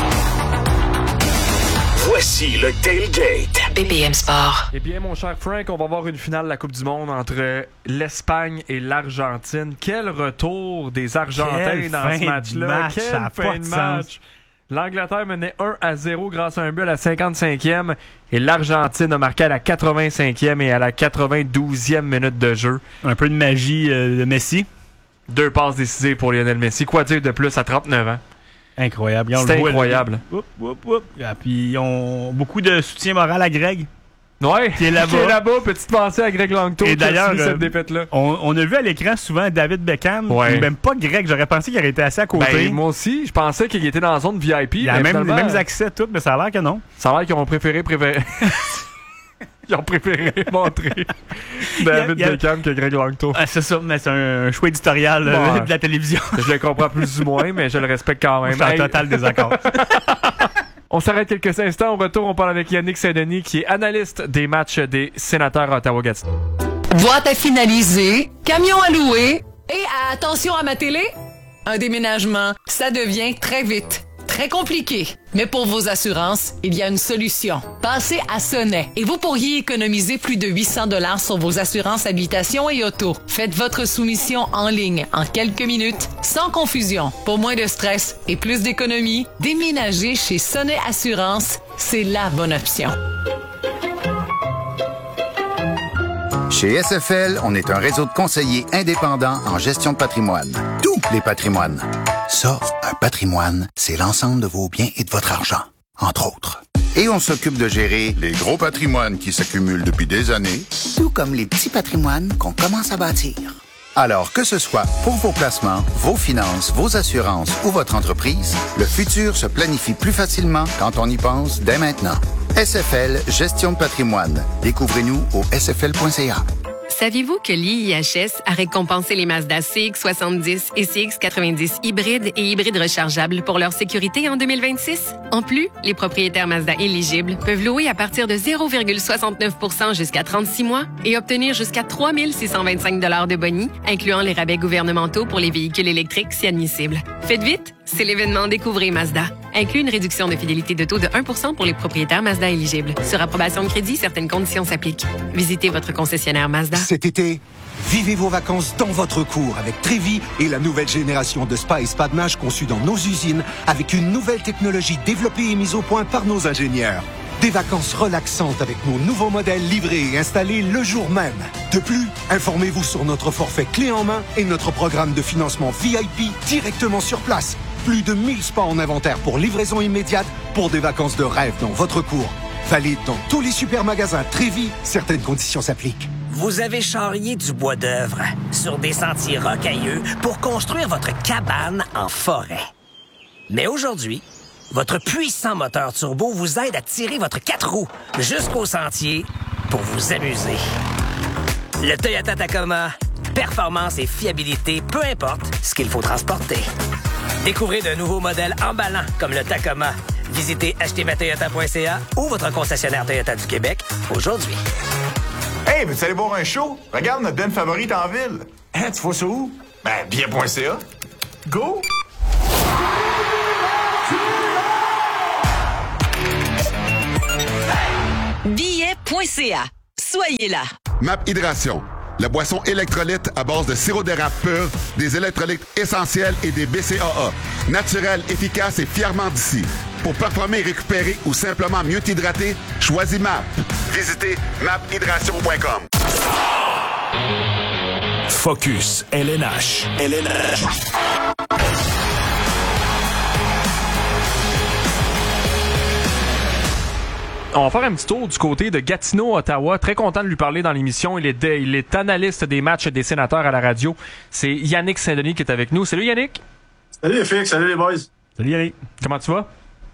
Voici le tailgate. B P M Sport. Eh bien, mon cher Frank, on va voir une finale de la Coupe du Monde entre l'Espagne et l'Argentine. Quel retour des Argentins Quelle dans fin ce match-là. de match, ça Quelle a fin pas de de match. sens. L'Angleterre menait un à zéro grâce à un but à la cinquante-cinquième et l'Argentine a marqué à la quatre-vingt-cinquième et à la quatre-vingt-douzième minute de jeu. Un peu de magie euh, de Messi. Deux passes décisées pour Lionel Messi. Quoi dire de plus à trente-neuf ans? Incroyable. C'est incroyable. Oup, oup, oup. Ah, puis ils ont beaucoup de soutien moral à Greg. Ouais, qui est là-bas. Qui est là-bas. Petite pensée à Greg Langto. Et d'ailleurs, cette euh, défaite-là. On, on a vu à l'écran souvent David Beckham. Ouais. Même pas Greg. J'aurais pensé qu'il aurait été assis à côté. Ben, moi aussi, je pensais qu'il était dans la zone V I P. Il a même, les mêmes accès tout, mais ça a l'air que non. Ça a l'air qu'ils ont préféré préféré. Ils ont préféré montrer David y a, y a... Beckham que Greg Langto. Ah, c'est ça, mais c'est un, un choix éditorial bon, euh, de la télévision. Je le comprends plus ou moins, mais je le respecte quand même. Je suis en total désaccord. On s'arrête quelques instants. Au retour, on parle avec Yannick Saint-Denis, qui est analyste des matchs des Sénateurs Ottawa-Gatineau. Boîte à finaliser, camion à louer et attention à ma télé, un déménagement, ça devient très vite. Très compliqué. Mais pour vos assurances, il y a une solution. Passez à Sonnet et vous pourriez économiser plus de huit cents dollars sur vos assurances habitation et auto. Faites votre soumission en ligne en quelques minutes, sans confusion. Pour moins de stress et plus d'économie, déménager chez Sonnet Assurance, c'est la bonne option. Chez S F L, on est un réseau de conseillers indépendants en gestion de patrimoine. Tous les patrimoines. Ça, un patrimoine, c'est l'ensemble de vos biens et de votre argent, entre autres. Et on s'occupe de gérer les gros patrimoines qui s'accumulent depuis des années, tout comme les petits patrimoines qu'on commence à bâtir. Alors, que ce soit pour vos placements, vos finances, vos assurances ou votre entreprise, le futur se planifie plus facilement quand on y pense dès maintenant. S F L Gestion de patrimoine. Découvrez-nous au s f l point c a. Saviez-vous que l'I I H S a récompensé les Mazda C X soixante-dix et C X quatre-vingt-dix hybrides et hybrides rechargeables pour leur sécurité en deux mille vingt-six? En plus, les propriétaires Mazda éligibles peuvent louer à partir de zéro virgule soixante-neuf pour cent jusqu'à trente-six mois et obtenir jusqu'à trois mille six cent vingt-cinq dollars de boni, incluant les rabais gouvernementaux pour les véhicules électriques si admissibles. Faites vite, c'est l'événement Découvrez Mazda. Inclut une réduction de fidélité de taux de un pour cent pour les propriétaires Mazda éligibles. Sur approbation de crédit, certaines conditions s'appliquent. Visitez votre concessionnaire Mazda. Cet été, vivez vos vacances dans votre cour avec Trévis et la nouvelle génération de spa et spa de nage conçue dans nos usines avec une nouvelle technologie développée et mise au point par nos ingénieurs. Des vacances relaxantes avec nos nouveaux modèles livrés et installés le jour même. De plus, informez-vous sur notre forfait clé en main et notre programme de financement V I P directement sur place. Plus de mille spas en inventaire pour livraison immédiate pour des vacances de rêve dans votre cour. Valide dans tous les supermagasins Trévis. Certaines conditions s'appliquent. Vous avez charrié du bois d'œuvre sur des sentiers rocailleux pour construire votre cabane en forêt. Mais aujourd'hui, votre puissant moteur turbo vous aide à tirer votre quatre roues jusqu'au sentier pour vous amuser. Le Toyota Tacoma, performance et fiabilité, peu importe ce qu'il faut transporter. Découvrez de nouveaux modèles emballants comme le Tacoma, Visitez acheter ma toyota point c a ou votre concessionnaire Toyota du Québec aujourd'hui. Hey, veux-tu aller boire un show? Regarde notre band favorite en ville. Hein, tu vois ça où? Ben, billet point c a. Go! billet point c a. Soyez là. Map Hydration, la boisson électrolyte à base de sirop d'érable pur, des électrolytes essentiels et des B C A A. Naturel, efficace et fièrement d'ici. Pour performer, récupérer ou simplement mieux t'hydrater, choisis M A P. Visitez map hydration point com. Focus L N H. L N H. On va faire un petit tour du côté de Gatineau, Ottawa. Très content de lui parler dans l'émission. Il est, de, il est analyste des matchs des sénateurs à la radio. C'est Yannick Saint-Denis qui est avec nous. Salut Yannick. Salut les filles, salut les boys. Salut Yannick. Comment tu vas?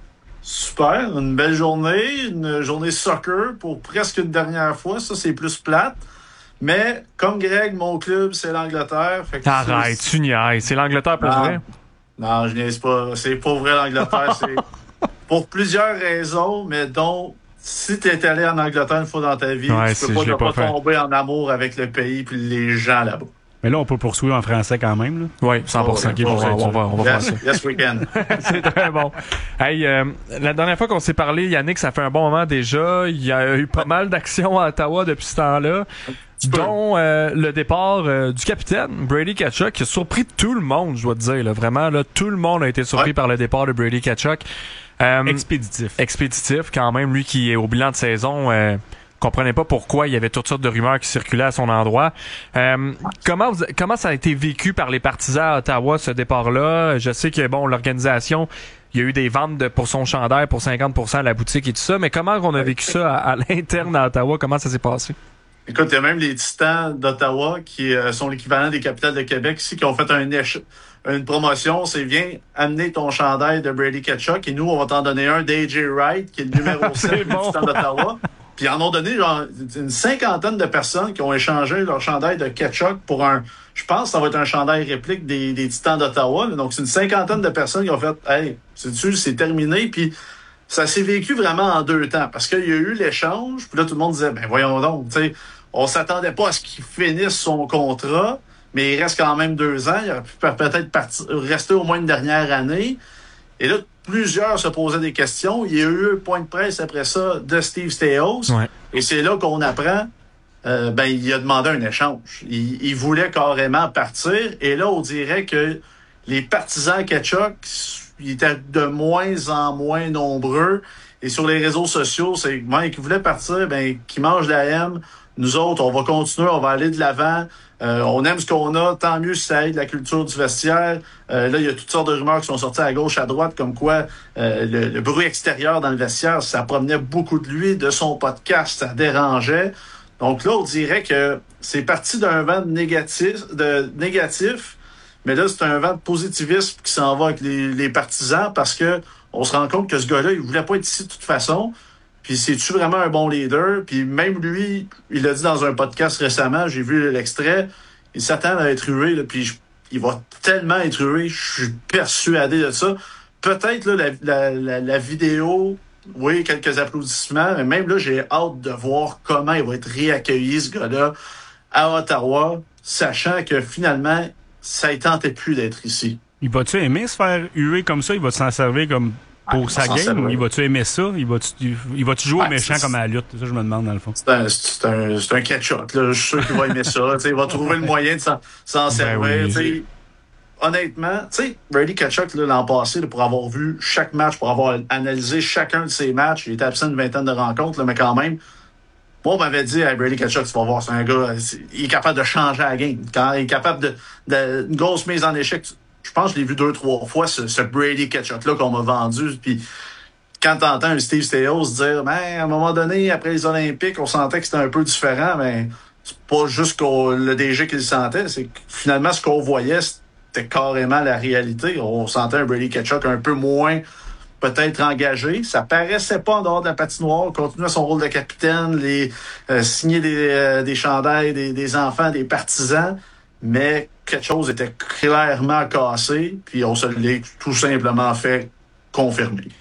Super, une belle journée, une journée soccer pour presque une dernière fois. Ça, c'est plus plate. Mais comme Greg, mon club, c'est l'Angleterre. Fait que Arrête, tu niaises. C'est l'Angleterre pour non, vrai? Non, je niaise pas. C'est pas vrai l'Angleterre. C'est pour plusieurs raisons, mais dont si tu es allé en Angleterre une fois dans ta vie, ouais, tu peux pas ne pas, pas tomber en amour avec le pays et les gens là-bas. Mais là, on peut poursuivre en français quand même. Là. Oui, cent pour cent. Oh, okay, on, va, on va, on va yes, faire ça. Yes, we can. C'est très bon. Hey, euh, la dernière fois qu'on s'est parlé, Yannick, ça fait un bon moment déjà. Il y a eu pas mal d'actions à Ottawa depuis ce temps-là, dont euh, le départ euh, du capitaine Brady Tkachuk, qui a surpris tout le monde, je dois te dire. Là, vraiment, là, tout le monde a été surpris ouais. par le départ de Brady Tkachuk. Euh, expéditif. Expéditif, quand même. Lui qui est au bilan de saison... Euh, comprenait pas pourquoi il y avait toutes sortes de rumeurs qui circulaient à son endroit. Euh, comment vous, comment ça a été vécu par les partisans à Ottawa, ce départ-là? Je sais que, bon, l'organisation, il y a eu des ventes de, pour son chandail pour cinquante pour cent à la boutique et tout ça, mais comment on a vécu ça à, à l'interne à Ottawa? Comment ça s'est passé? Écoute, il y a même les Titans d'Ottawa qui euh, sont l'équivalent des Capitals de Québec ici, qui ont fait un éche- une promotion, c'est viens amener ton chandail de Brady Tkachuk et nous, on va t'en donner un d'A J Wright, qui est le numéro sept des bon. Titans d'Ottawa. Puis ils en ont donné genre une cinquantaine de personnes qui ont échangé leur chandail de Tkachuk pour un... Je pense que ça va être un chandail réplique des, des Titans d'Ottawa. Là. Donc, c'est une cinquantaine de personnes qui ont fait « Hey, c'est-tu, c'est terminé. » Puis ça s'est vécu vraiment en deux temps. Parce qu'il y a eu l'échange. Puis là, tout le monde disait « Ben voyons donc, tu sais, on s'attendait pas à ce qu'il finisse son contrat. Mais il reste quand même deux ans. Il aurait pu peut-être partir, rester au moins une dernière année. » Et là, plusieurs se posaient des questions. Il y a eu un point de presse après ça de Steve Staios. Ouais. Et c'est là qu'on apprend, euh, ben, il a demandé un échange. Il, il voulait carrément partir. Et là, on dirait que les partisans Tkachuk, ils étaient de moins en moins nombreux. Et sur les réseaux sociaux, c'est ben, qui voulait partir, ben, qui mange la M. Nous autres, on va continuer, on va aller de l'avant. Euh, on aime ce qu'on a, tant mieux si ça aide la culture du vestiaire. Euh, là, il y a toutes sortes de rumeurs qui sont sorties à gauche, à droite, comme quoi euh, le, le bruit extérieur dans le vestiaire, ça promenait beaucoup de lui, de son podcast, ça dérangeait. Donc là, on dirait que c'est parti d'un vent de négatif, de négatif, mais là, c'est un vent de positivisme qui s'en va avec les, les partisans parce que on se rend compte que ce gars-là, il voulait pas être ici de toute façon. Puis c'est-tu vraiment un bon leader? Puis même lui, il l'a dit dans un podcast récemment, j'ai vu l'extrait, il s'attend à être hué, là, puis je, il va tellement être hué, je suis persuadé de ça. Peut-être là, la, la, la, la vidéo, oui, quelques applaudissements, mais même là, j'ai hâte de voir comment il va être réaccueilli, ce gars-là, à Ottawa, sachant que finalement, ça ne tentait plus d'être ici. Il va-tu aimer se faire huer comme ça? Il va s'en servir comme... Pour ah, sa game, il va-tu aimer ça? Il va-tu, il va-tu jouer ouais, au méchant comme à la lutte? C'est ça que je me demande, dans le fond. C'est un, c'est un, c'est un catch-up, là. Je suis sûr qu'il va aimer ça. Il va trouver le moyen de s'en, s'en ben servir. Oui. Honnêtement, tu sais, Brady Tkachuk, là, l'an passé, là, pour avoir vu chaque match, pour avoir analysé chacun de ses matchs, il était absent une vingtaine de rencontres, là, mais quand même, moi, on m'avait dit, hey, Brady Tkachuk, tu vas voir, c'est un gars, c'est, il est capable de changer la game. Quand il est capable de, de, une grosse mise en échec, je pense que je l'ai vu deux, trois fois, ce, ce Brady Tkachuk-là qu'on m'a vendu. Puis quand t'entends un Steve Staios dire, ben, à un moment donné, après les Olympiques, on sentait que c'était un peu différent, mais c'est pas juste qu'on, le D G qui le sentait, c'est que finalement, ce qu'on voyait, c'était carrément la réalité. On sentait un Brady Tkachuk un peu moins peut-être engagé. Ça paraissait pas en dehors de la patinoire. Continuait son rôle de capitaine, les euh, signer des, euh, des chandails, des, des enfants, des partisans. Mais quelque chose était clairement cassé, puis on se l'est tout simplement fait confirmer.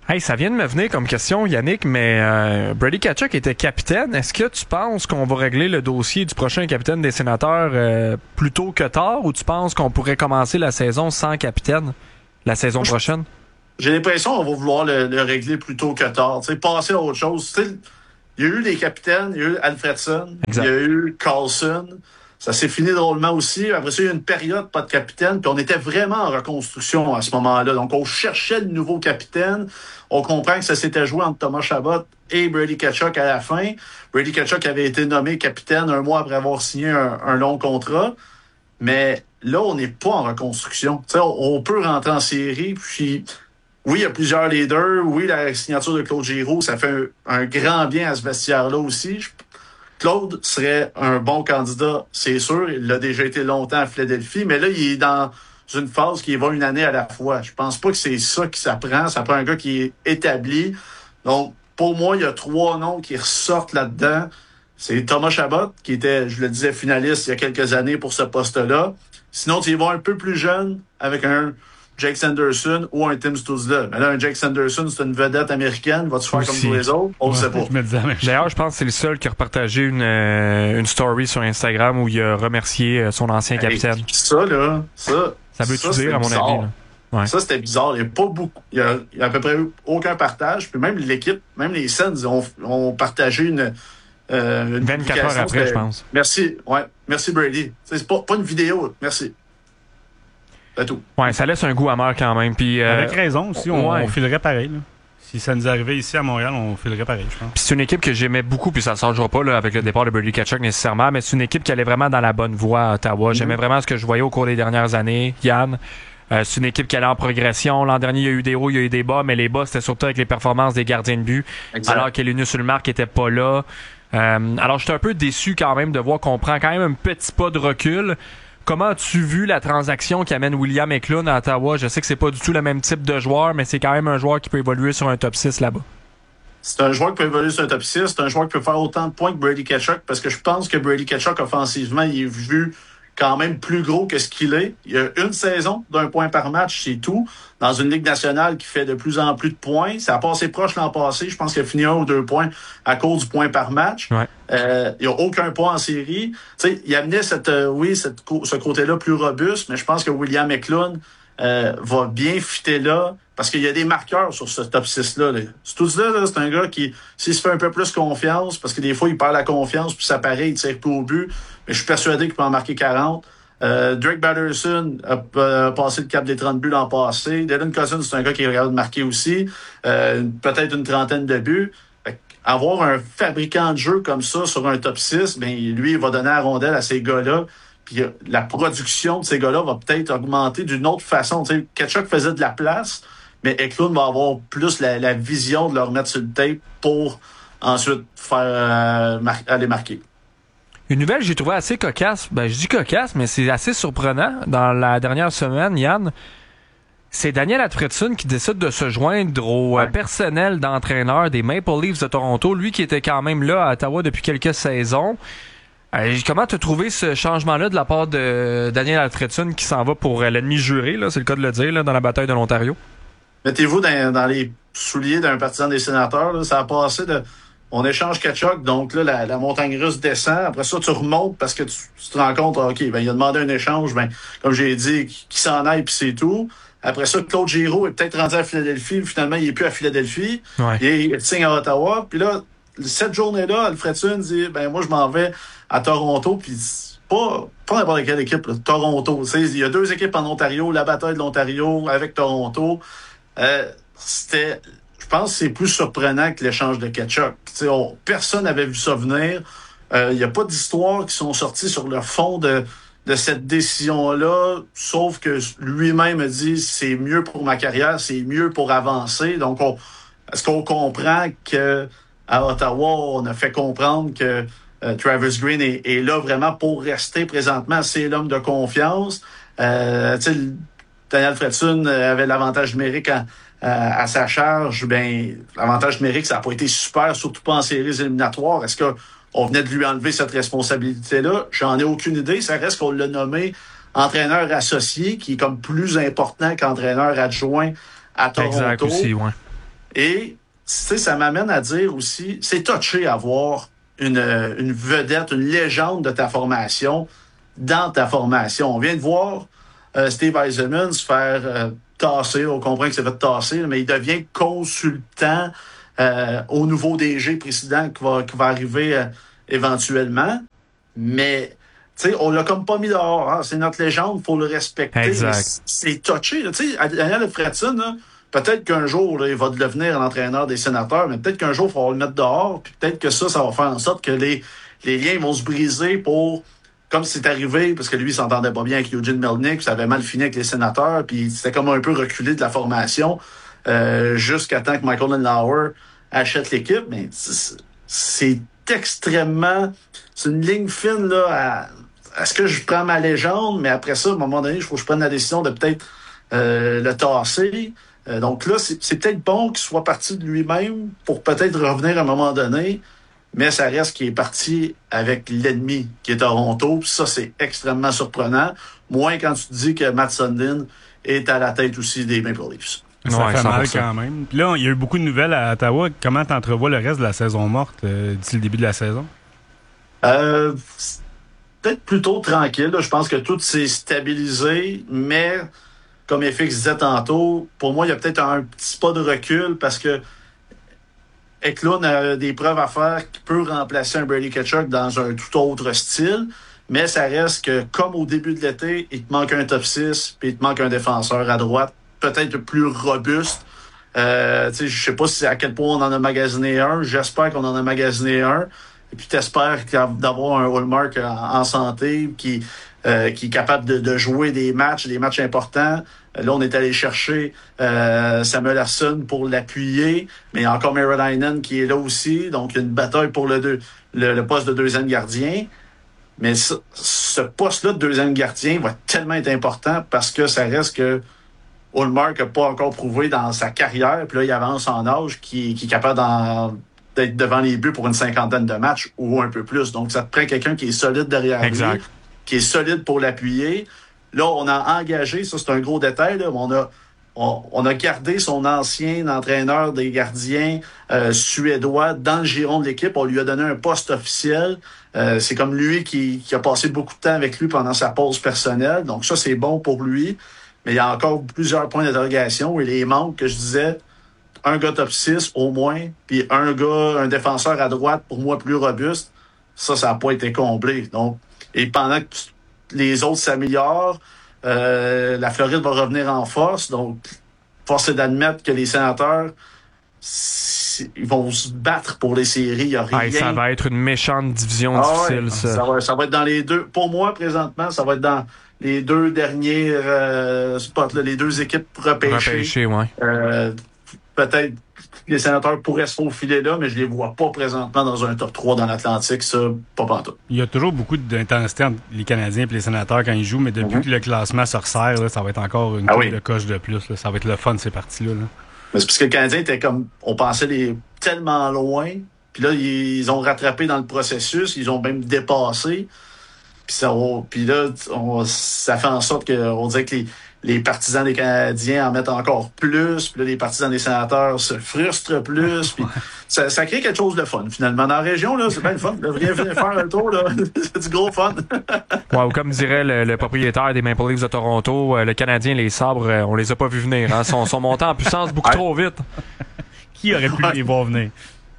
Hey, ça vient de me venir comme question, Yannick, mais euh, Brady Tkachuk était capitaine. Est-ce que tu penses qu'on va régler le dossier du prochain capitaine des Sénateurs euh, plus tôt que tard, ou tu penses qu'on pourrait commencer la saison sans capitaine la saison Moi, prochaine? J'ai l'impression qu'on va vouloir le, le régler plus tôt que tard. T'sais, passer à autre chose. T'sais, il y a eu des capitaines, il y a eu Alfredson, exact. Il y a eu Carlson. Ça s'est fini drôlement aussi. Après ça, il y a eu une période pas de capitaine, puis on était vraiment en reconstruction à ce moment-là. Donc, on cherchait le nouveau capitaine. On comprend que ça s'était joué entre Thomas Chabot et Brady Tkachuk à la fin. Brady Tkachuk avait été nommé capitaine un mois après avoir signé un, un long contrat. Mais là, on n'est pas en reconstruction. T'sais, on, on peut rentrer en série, puis oui, il y a plusieurs leaders. Oui, la signature de Claude Giroux, ça fait un, un grand bien à ce vestiaire-là aussi. Je, Claude serait un bon candidat, c'est sûr. Il l'a déjà été longtemps à Philadelphie, mais là, il est dans une phase qui va une année à la fois. Je pense pas que c'est ça qui s'apprend. Ça prend un gars qui est établi. Donc, pour moi, il y a trois noms qui ressortent là-dedans. C'est Thomas Chabot, qui était, je le disais, finaliste il y a quelques années pour ce poste-là. Sinon, tu y vas un peu plus jeune avec un Jake Sanderson ou un Tim Stützle. Mais là, un Jake Sanderson, c'est une vedette américaine. Va-tu faire Aussi. comme tous les autres? On ne Ouais, sait pas. je me disais la même chose. D'ailleurs, je pense que c'est le seul qui a repartagé une, euh, une story sur Instagram où il a remercié euh, son ancien capitaine. Hey, ça, là, ça... Ça veut tout dire, à mon bizarre. avis. Là. Ouais. Ça, c'était bizarre. Il n'y a pas beaucoup. Il y a, il y a à peu près aucun partage. Puis même l'équipe, même les Sens ont, ont partagé une. Euh, une vingt-quatre heures après, je pense. Merci. Ouais. Merci, Brady. C'est pas, pas une vidéo. Merci. C'est tout. Ouais, ça laisse un goût amer quand même. Puis, euh, Avec raison aussi, on, ouais. on filerait pareil. Là. Si ça nous arrivait ici à Montréal, on filerait pareil, je pense. Puis c'est une équipe que j'aimais beaucoup, puis ça ne changera pas là, avec le départ de Brady Tkachuk nécessairement, mais c'est une équipe qui allait vraiment dans la bonne voie à Ottawa. Mm-hmm. J'aimais vraiment ce que je voyais au cours des dernières années, Yann. Euh, c'est une équipe qui allait en progression. L'an dernier, il y a eu des hauts, il y a eu des bas, mais les bas, c'était surtout avec les performances des gardiens de but, exact. Alors que Linus Ullmark n'était pas là. Euh, alors, j'étais un peu déçu quand même de voir qu'on prend quand même un petit pas de recul. Comment as-tu vu la transaction qui amène William Eklund à Ottawa? Je sais que c'est pas du tout le même type de joueur, mais c'est quand même un joueur qui peut évoluer sur un top six là-bas. C'est un joueur qui peut évoluer sur un top six. C'est un joueur qui peut faire autant de points que Brady Tkachuk, parce que je pense que Brady Tkachuk, offensivement, il est vu quand même plus gros que ce qu'il est. Il y a une saison d'un point par match, c'est tout. Dans une Ligue nationale qui fait de plus en plus de points. Ça a passé proche l'an passé. Je pense qu'il a fini un ou deux points à cause du point par match. Ouais. Euh, il n'y a aucun point en série. Tu sais, il amenait cette, euh, oui, cette, ce côté-là plus robuste, mais je pense que William Eklund euh, va bien fitter là, parce qu'il y a des marqueurs sur ce top six-là. Là. C'est tout ça, là, c'est un gars qui, s'il se fait un peu plus confiance, parce que des fois, il perd la confiance, puis ça paraît, il tire plus au but, mais je suis persuadé qu'il peut en marquer quarante. Euh, Drake Batterson a, a passé le cap des trente buts l'an passé. Dylan Cousins, c'est un gars qui est capable de marquer aussi. Euh, peut-être une trentaine de buts. Fait avoir un fabricant de jeu comme ça sur un top six, ben lui, il va donner la rondelle à ces gars-là. Puis la production de ces gars-là va peut-être augmenter d'une autre façon. Tu sais, Tkachuk faisait de la place, mais Eklund va avoir plus la, la vision de le remettre sur le tape pour ensuite faire euh, mar- aller marquer. Une nouvelle que j'ai trouvée assez cocasse, ben je dis cocasse, mais c'est assez surprenant. Dans la dernière semaine, Yann, c'est Daniel Alfredson qui décide de se joindre au ouais. personnel d'entraîneur des Maple Leafs de Toronto, lui qui était quand même là à Ottawa depuis quelques saisons. Euh, comment t'as trouvé ce changement-là de la part de Daniel Alfredson qui s'en va pour euh, l'ennemi juré, là, c'est le cas de le dire, là, dans la bataille de l'Ontario? Mettez-vous dans, dans les souliers d'un partisan des Sénateurs. Là, ça a passé de... On échange Tkachuk, donc là, la, la montagne russe descend. Après ça, tu remontes parce que tu, tu te rends compte, OK, ben, il a demandé un échange, ben, comme j'ai dit, qui s'en aille, puis c'est tout. Après ça, Claude Giroux est peut-être rendu à Philadelphie. Finalement, il est plus à Philadelphie. Ouais. Il, il signe à Ottawa. Puis là, cette journée-là, Alfredson dit, ben, moi, je m'en vais à Toronto, puis pas, pas n'importe quelle équipe, là, Toronto. Tu sais, il y a deux équipes en Ontario, la bataille de l'Ontario avec Toronto. Euh, c'était... Je pense que c'est plus surprenant que l'échange de Tkachuk. On, personne n'avait vu ça venir. Il euh, n'y a pas d'histoires qui sont sorties sur le fond de, de cette décision-là, sauf que lui-même a dit c'est mieux pour ma carrière, c'est mieux pour avancer. Donc, on, est-ce qu'on comprend qu'à Ottawa, on a fait comprendre que euh, Travis Green est, est là vraiment pour rester présentement? C'est l'homme de confiance. Euh, Daniel Alfredson avait l'avantage numérique en Euh, à sa charge, ben l'avantage numérique, ça n'a pas été super, surtout pas en séries éliminatoires. Est-ce qu'on venait de lui enlever cette responsabilité-là? J'en ai aucune idée. Ça reste qu'on l'a nommé entraîneur associé, qui est comme plus important qu'entraîneur adjoint à Toronto. Exact aussi, ouais. Et, tu sais, ça m'amène à dire aussi, c'est touché à voir une, une vedette, une légende de ta formation dans ta formation. On vient de voir euh, Steve Yzerman se faire euh, tasser, on comprend qu'il s'est fait tasser, mais il devient consultant euh, au nouveau D G président qui va, qui va arriver euh, éventuellement. Mais, tu sais, on l'a comme pas mis dehors. Hein? C'est notre légende, il faut le respecter. Exact. C'est touché. Tu sais, Daniel Fredson, là, peut-être qu'un jour, là, il va devenir l'entraîneur des Sénateurs, mais peut-être qu'un jour, il va le mettre dehors, puis peut-être que ça, ça va faire en sorte que les, les liens vont se briser pour... Comme c'est arrivé, parce que lui, il s'entendait pas bien avec Eugene Melnyk, ça avait mal fini avec les Sénateurs, puis c'était comme un peu reculé de la formation euh, jusqu'à temps que Michael Landauer achète l'équipe. Mais c'est, c'est extrêmement... C'est une ligne fine, là, à... Est-ce que je prends ma légende, mais après ça, à un moment donné, il faut que je prenne la décision de peut-être euh, le tasser. Euh, donc là, c'est, c'est peut-être bon qu'il soit parti de lui-même pour peut-être revenir à un moment donné. Mais ça reste qu'il est parti avec l'ennemi qui est Toronto. Puis ça, c'est extrêmement surprenant. Moins quand tu te dis que Matt Sundin est à la tête aussi des Maple Leafs. Ça ouais, fait cent pour mal cent. quand même. Puis là, il y a eu beaucoup de nouvelles à Ottawa. Comment t'entrevois le reste de la saison morte euh, d'ici le début de la saison? Euh, peut-être plutôt tranquille. Là. Je pense que tout s'est stabilisé. Mais, comme F X disait tantôt, pour moi, il y a peut-être un petit pas de recul parce que Eklund a des preuves à faire qui peut remplacer un Brady Tkachuk dans un tout autre style, mais ça reste que, comme au début de l'été, il te manque un top six, puis il te manque un défenseur à droite, peut-être plus robuste. Euh, je sais pas si à quel point on en a magasiné un, j'espère qu'on en a magasiné un, et puis t'espères d'avoir un Hallmark en, en santé qui, euh, qui est capable de, de jouer des matchs, des matchs importants. Là, on est allé chercher euh, Samuel Larsson pour l'appuyer, mais il y a encore Meradainen qui est là aussi. Donc, il y a une bataille pour le, deux, le, le poste de deuxième gardien. Mais ce, ce poste-là de deuxième gardien va tellement être important parce que ça reste que Hallmark n'a pas encore prouvé dans sa carrière. Puis là, il avance en âge qui, qui est capable d'en, d'être devant les buts pour une cinquantaine de matchs ou un peu plus. Donc, ça te prend quelqu'un qui est solide derrière exact. lui, qui est solide pour l'appuyer. Là, on a engagé, ça c'est un gros détail, là, on a on, on a gardé son ancien entraîneur des gardiens euh, suédois dans le giron de l'équipe. On lui a donné un poste officiel. Euh, c'est comme lui qui, qui a passé beaucoup de temps avec lui pendant sa pause personnelle. Donc ça, c'est bon pour lui. Mais il y a encore plusieurs points d'interrogation. Et les manques que je disais, un gars top six au moins, puis un gars, un défenseur à droite, pour moi, plus robuste, ça, ça n'a pas été comblé. Donc, et pendant que tu, les autres s'améliorent, euh, la Floride va revenir en force. Donc, force est d'admettre que les Sénateurs, ils vont se battre pour les séries. Il y a rien. Hey, ça va être une méchante division ah difficile, ouais, ça. Ça va, ça va être dans les deux. Pour moi, présentement, ça va être dans les deux derniers euh, spots, là, les deux équipes repêchées. Repêchées, ouais. Euh, peut-être les Sénateurs pourraient se faufiler là, mais je les vois pas présentement dans un top trois dans l'Atlantique, ça, pas pantoute. Il y a toujours beaucoup d'intensité entre les Canadiens et les Sénateurs quand ils jouent, mais depuis mm-hmm. que le classement se resserre, là, ça va être encore une ah oui. de coche de plus. Là. Ça va être le fun, ces parties-là. Là. Mais c'est parce que le Canadien était comme, on pensait les tellement loin, puis là, ils ont rattrapé dans le processus, ils ont même dépassé. Puis ça, puis là, on, ça fait en sorte qu'on dirait que les, les partisans des Canadiens en mettent encore plus. Puis là, les partisans des Sénateurs se frustrent plus. Puis ça, ça crée quelque chose de fun, finalement. Dans la région, là, c'est bien le fun. Vous devriez venir faire un tour, là. C'est du gros fun. Ouais, ou comme dirait le, le propriétaire des Maple Leafs de Toronto, euh, le Canadien, les sabres, euh, on les a pas vus venir. Hein. Ils sont, sont montés en puissance beaucoup ouais. trop vite. Qui aurait pu ouais. les voir venir?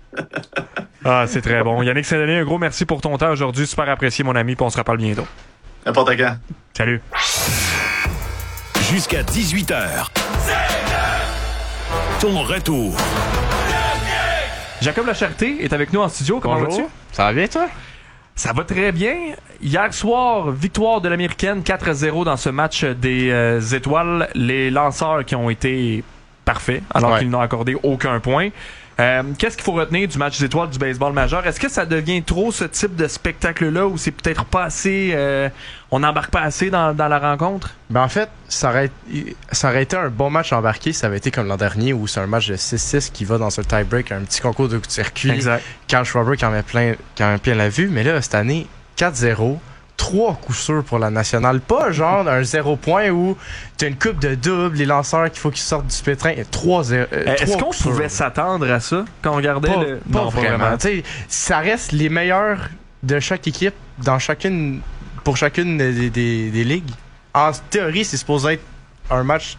Ah, c'est très bon. Yannick Saint-Denis, un gros merci pour ton temps aujourd'hui. Super apprécié, mon ami, puis on se reparle bientôt. N'importe quand. Salut. Jusqu'à dix-huit heures. Ton retour. Jacob Lacharité est avec nous en studio. Comment Bonjour. vas-tu? Ça va bien, toi? Ça va très bien. Hier soir, victoire de l'Américaine quatre à zéro dans ce match des euh, Étoiles. Les lanceurs qui ont été parfaits, alors ouais. qu'ils n'ont accordé aucun point. Euh, qu'est-ce qu'il faut retenir du match des étoiles du baseball majeur? Est-ce que ça devient trop ce type de spectacle-là ou c'est peut-être pas assez... Euh, on n'embarque pas assez dans, dans la rencontre? Ben en fait, ça aurait, ça aurait été un bon match embarqué. Ça avait été comme l'an dernier où c'est un match de six six qui va dans un tie-break, un petit concours de circuit. Exact. Kyle Schwarber qui en met plein, qui en met plein la vue. Mais là, cette année, quatre zéro, trois coups sûrs pour la nationale. Pas genre un zéro point où t'as une coupe de double, les lanceurs qu'il faut qu'ils sortent du pétrin. Et trois zéro. Euh, Est-ce qu'on pouvait s'attendre à ça quand on regardait pas, le. Pas non, vraiment. vraiment. T'sais, ça reste les meilleurs de chaque équipe dans chacune pour chacune des, des, des ligues. En théorie, c'est supposé être un match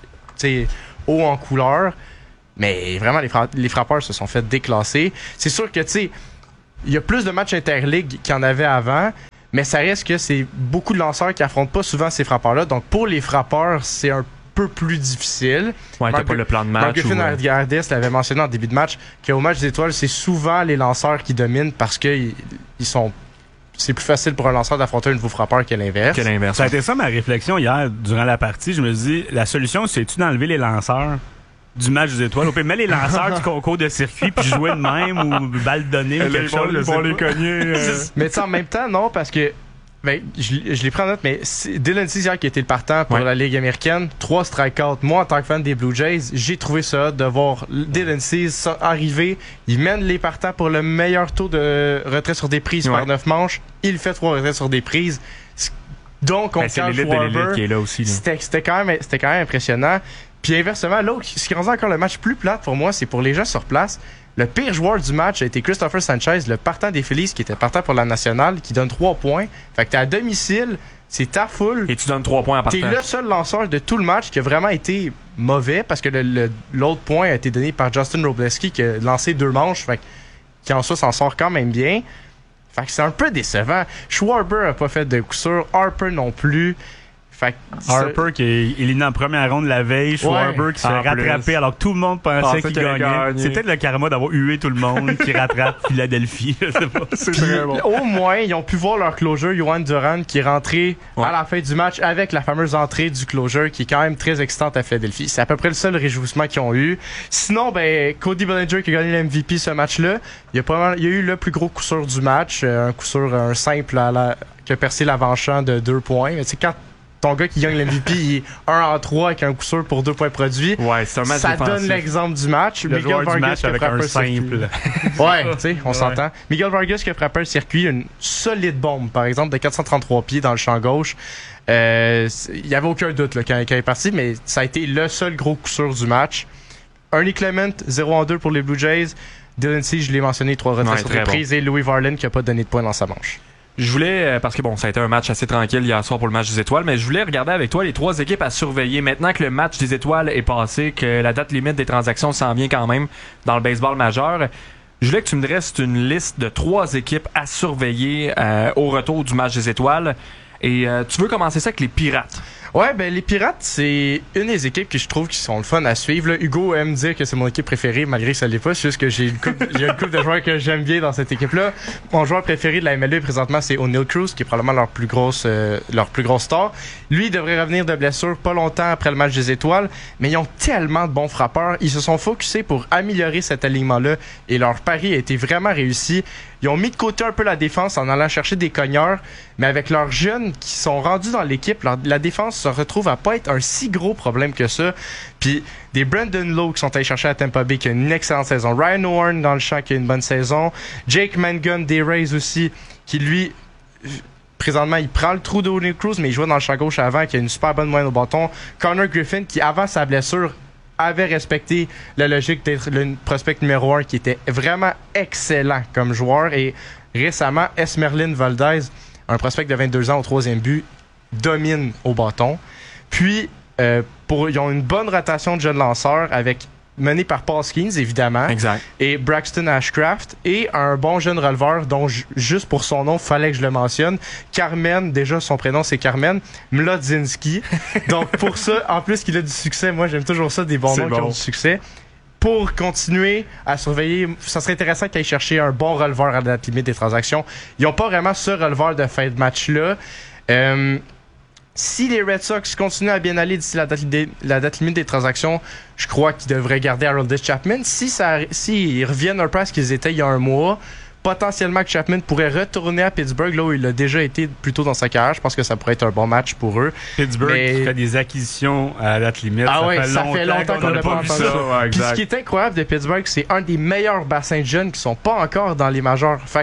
haut en couleur. Mais vraiment, les, fra- les frappeurs se sont fait déclasser. C'est sûr que, tu sais, il y a plus de matchs interligues qu'il y en avait avant, mais ça reste que c'est beaucoup de lanceurs qui affrontent pas souvent ces frappeurs-là. Donc, pour les frappeurs, c'est un peu plus difficile. Ouais, t'as pas le plan de match. Marc Griffin ou... Ardis l'avait mentionné en début de match, qu'au match des étoiles, c'est souvent les lanceurs qui dominent parce qu'ils ils sont... C'est plus facile pour un lanceur d'affronter un nouveau frappeur que l'inverse. Que l'inverse. Ça a été ça ma réflexion hier, durant la partie. Je me dis, la solution, c'est-tu d'enlever les lanceurs du match des étoiles? On peut mettre les lanceurs du concours de circuit puis jouer de même ou balle donnée ou quelque chose. Ils vont les cogner. Euh... Mais tu sais, en même temps, non, parce que ben, je, je l'ai pris en note, mais Dylan Cease hier qui a été le partant pour ouais. la Ligue américaine, trois strikeouts. Moi, en tant que fan des Blue Jays, j'ai trouvé ça de voir Dylan Cease arriver. Il mène les partants pour le meilleur taux de retrait sur des prises ouais. par neuf manches. Il fait trois retraits sur des prises. Donc, on c'est l'élite de l'élite qui est là aussi. Là. C'était, c'était, quand même, c'était quand même impressionnant. Puis inversement, l'autre, ce qui rendait encore le match plus plate pour moi, c'est pour les gens sur place. Le pire joueur du match a été Christopher Sanchez, le partant des Phillies, qui était partant pour la nationale, qui donne trois points. Fait que t'es à domicile, c'est ta foule. Et tu donnes trois points en partant. T'es le seul lanceur de tout le match qui a vraiment été mauvais, parce que le, le, l'autre point a été donné par Justin Robleski, qui a lancé deux manches, fait qui en soi s'en sort quand même bien. Fait que c'est un peu décevant. Schwarber a pas fait de coup sûr, Harper non plus. Fait Harper ça... qui est éliminé en première ronde la veille, Schwarber ouais, qui se fait rattraper plus. Alors que tout le monde pensait ah, qu'il gagnait. Gagné. C'est peut-être le karma d'avoir hué tout le monde qui rattrape Philadelphie. Je sais pas. C'est très bon. Au moins, ils ont pu voir leur closure, Yohan Duran, qui est rentré ouais. à la fin du match avec la fameuse entrée du closure qui est quand même très excitante à Philadelphie. C'est à peu près le seul réjouissement qu'ils ont eu. Sinon, ben Cody Bellinger qui a gagné l'M V P ce match-là, il y a, pas mal, il y a eu le plus gros coup sûr du match, un coup sûr, un simple à la, qui a percé l'avant-champ de deux points. Mais tu sais, quand ton gars qui gagne l'M V P, il est un en trois avec un coup sûr pour deux points produits. Ouais, c'est un match Ça défensif. donne l'exemple du match. Le Miguel joueur Vargas du match avec un simple. Ouais, tu sais, on ouais. s'entend. Miguel Vargas qui a frappé un circuit, une solide bombe, par exemple, de quatre cent trente-trois pieds dans le champ gauche. Il euh, y avait aucun doute là, quand, quand il est parti, mais ça a été le seul gros coup sûr du match. Ernie Clement, zéro en deux pour les Blue Jays. Dylan Cease, je l'ai mentionné, trois retraits sur des prises. Bon. Et Louis Varland qui n'a pas donné de points dans sa manche. Je voulais, parce que bon, ça a été un match assez tranquille hier soir pour le match des étoiles, mais je voulais regarder avec toi les trois équipes à surveiller. Maintenant que le match des étoiles est passé, que la date limite des transactions s'en vient quand même dans le baseball majeur, je voulais que tu me dresses une liste de trois équipes à surveiller euh, au retour du match des étoiles. Et euh, tu veux commencer ça avec les Pirates? Ouais, ben les Pirates, c'est une des équipes que je trouve qui sont le fun à suivre. Là, Hugo aime dire que c'est mon équipe préférée, malgré que ça l'est pas. C'est juste que j'ai une couple, j'ai une couple de joueurs que j'aime bien dans cette équipe-là. Mon joueur préféré de la M L B présentement, c'est O'Neal Cruz, qui est probablement leur plus grosse, euh, leur plus grosse star. Lui, il devrait revenir de blessure pas longtemps après le match des étoiles, mais ils ont tellement de bons frappeurs. Ils se sont focusés pour améliorer cet alignement-là et leur pari a été vraiment réussi. Ils ont mis de côté un peu la défense en allant chercher des cogneurs, mais avec leurs jeunes qui sont rendus dans l'équipe, leur, la défense se retrouve à pas être un si gros problème que ça. Puis des Brandon Lowe qui sont allés chercher à Tampa Bay qui a une excellente saison. Ryan Warren dans le champ qui a une bonne saison. Jake Mangum des Rays aussi qui lui... Présentement, il prend le trou d'O'Neal Cruz, mais il jouait dans le champ gauche avant, qui a une super bonne moyenne au bâton. Connor Griffin, qui avant sa blessure, avait respecté la logique d'être le prospect numéro un, qui était vraiment excellent comme joueur. Et récemment, Esmerlin Valdez, un prospect de vingt-deux ans au troisième but, domine au bâton. Puis, euh, pour, ils ont une bonne rotation de jeunes lanceurs avec... mené par Paul Skeens, évidemment. Exact. Et Braxton Ashcraft. Et un bon jeune releveur dont, j- juste pour son nom, fallait que je le mentionne. Carmen, déjà, son prénom, c'est Carmen Mlodzinski. Donc, pour ça, en plus qu'il a du succès, moi, j'aime toujours ça, des bons c'est noms bon. qui ont du succès. Pour continuer à surveiller, ça serait intéressant qu'ils aillent chercher un bon releveur à la date limite des transactions. Ils n'ont pas vraiment ce releveur de fin de match-là. Euh... Si les Red Sox continuent à bien aller d'ici la date, la date limite des transactions, je crois qu'ils devraient garder Aroldis Chapman. Si ça, s'ils reviennent un peu à ce qu'ils étaient il y a un mois, potentiellement que Chapman pourrait retourner à Pittsburgh, là où il a déjà été plus tôt dans sa carrière. Je pense que ça pourrait être un bon match pour eux. Pittsburgh Mais... qui fait des acquisitions à la date limite. Ah ça ouais, fait ça longtemps fait longtemps qu'on n'a pas entendu ça. Ouais, Puis ce qui est incroyable de Pittsburgh, c'est un des meilleurs bassins de jeunes qui sont pas encore dans les majeurs. Fait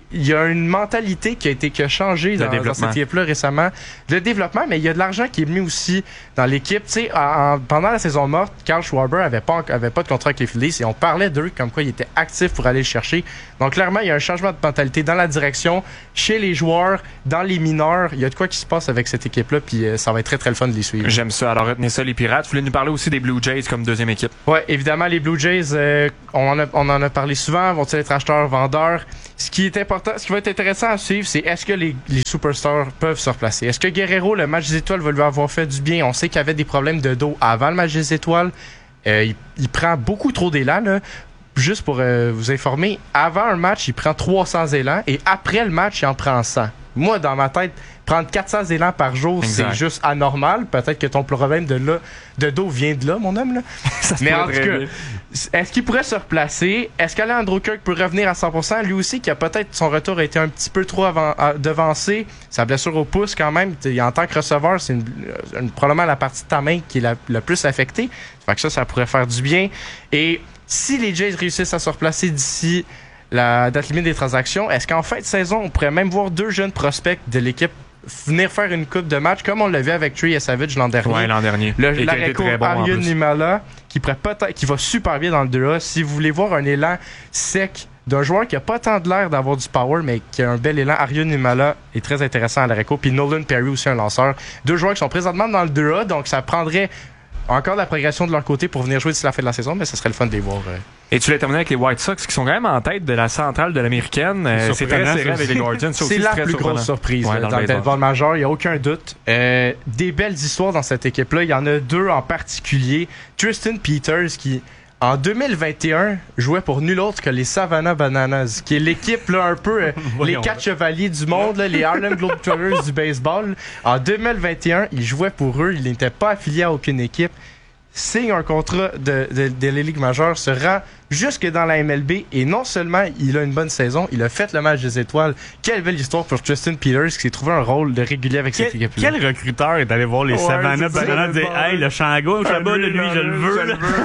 il y a une mentalité qui a été qui a changé dans, dans cette équipe-là récemment. Le développement, mais il y a de l'argent qui est mis aussi dans l'équipe. Tu sais, en, en, pendant la saison morte, Carl Schwarber avait pas avait pas de contrat avec les Phillies et on parlait d'eux comme quoi il était actif pour aller le chercher. Donc clairement, il y a un changement de mentalité dans la direction, chez les joueurs, dans les mineurs. Il y a de quoi qui se passe avec cette équipe-là, puis euh, ça va être très très le fun de les suivre. J'aime ça. Alors retenez ça, les Pirates. Vous voulez nous parler aussi des Blue Jays comme deuxième équipe? Ouais, évidemment, les Blue Jays, euh, on, en a, on en a parlé souvent. Vont-ils être acheteurs, vendeurs? Ce qui est important, ce qui va être intéressant à suivre, c'est est-ce que les, les superstars peuvent se replacer? Est-ce que Guerrero, le match des étoiles, va lui avoir fait du bien? On sait qu'il y avait des problèmes de dos avant le match des étoiles. Euh, il, il prend beaucoup trop d'élan, là. Juste pour euh, vous informer, avant un match, il prend trois cents élans et après le match, il en prend cent. Moi, dans ma tête, prendre quatre cents élans par jour, exact. C'est juste anormal. Peut-être que ton problème de, là, de dos vient de là, mon homme. Là. Mais en tout cas, est-ce qu'il pourrait se replacer? Est-ce qu'Alejandro Kirk peut revenir à cent pour cent? Lui aussi, qui a peut-être son retour a été un petit peu trop avant, à, devancé. Sa blessure au pouce, quand même, en tant que receveur, c'est une, une, probablement la partie de ta main qui est la, la plus affectée. Fait que ça, ça pourrait faire du bien. Et si les Jays réussissent à se replacer d'ici la date limite des transactions, est-ce qu'en fin de saison, on pourrait même voir deux jeunes prospects de l'équipe venir faire une coupe de match comme on l'a vu avec Trey et Savage l'an dernier? Ouais, l'an dernier. Le, l'arrêt bon Ariel Nimala, qui, pourrait peut-être, qui va super bien dans le deux A. Si vous voulez voir un élan sec d'un joueur qui a pas tant de l'air d'avoir du power, mais qui a un bel élan, Ariel Nimala est très intéressant à l'arrêt. Puis Nolan Perry aussi, un lanceur. Deux joueurs qui sont présentement dans le deux A, donc ça prendrait encore de la progression de leur côté pour venir jouer d'ici la fin de la saison, mais ce serait le fun de les voir. Euh. Et tu l'as terminé avec les White Sox qui sont quand même en tête de la centrale de l'américaine. Euh, c'est très serré avec les Guardians. C'est, c'est la plus surprenant. Grosse surprise ouais, dans, dans le baseball majeur, il n'y a aucun doute. Euh, des belles histoires dans cette équipe-là. Il y en a deux en particulier. Tristan Peters qui, en deux mille vingt et un, jouait pour nul autre que les Savannah Bananas, qui est l'équipe là un peu euh, les quatre chevaliers du monde, là, les Harlem Globetrotters du baseball. En deux mille vingt et un, il jouait pour eux. Il n'était pas affilié à aucune équipe. Signe un contrat de, de, de la Ligue majeure, se rend jusque dans la M L B et non seulement il a une bonne saison, il a fait le match des étoiles. Quelle belle histoire pour Tristan Peters qui s'est trouvé un rôle de régulier avec quel, cette équipe-là. Quel recruteur est allé voir les ouais, Savannah Bananas et dire « Hey, le Shango, je bas de lui, je le veux. »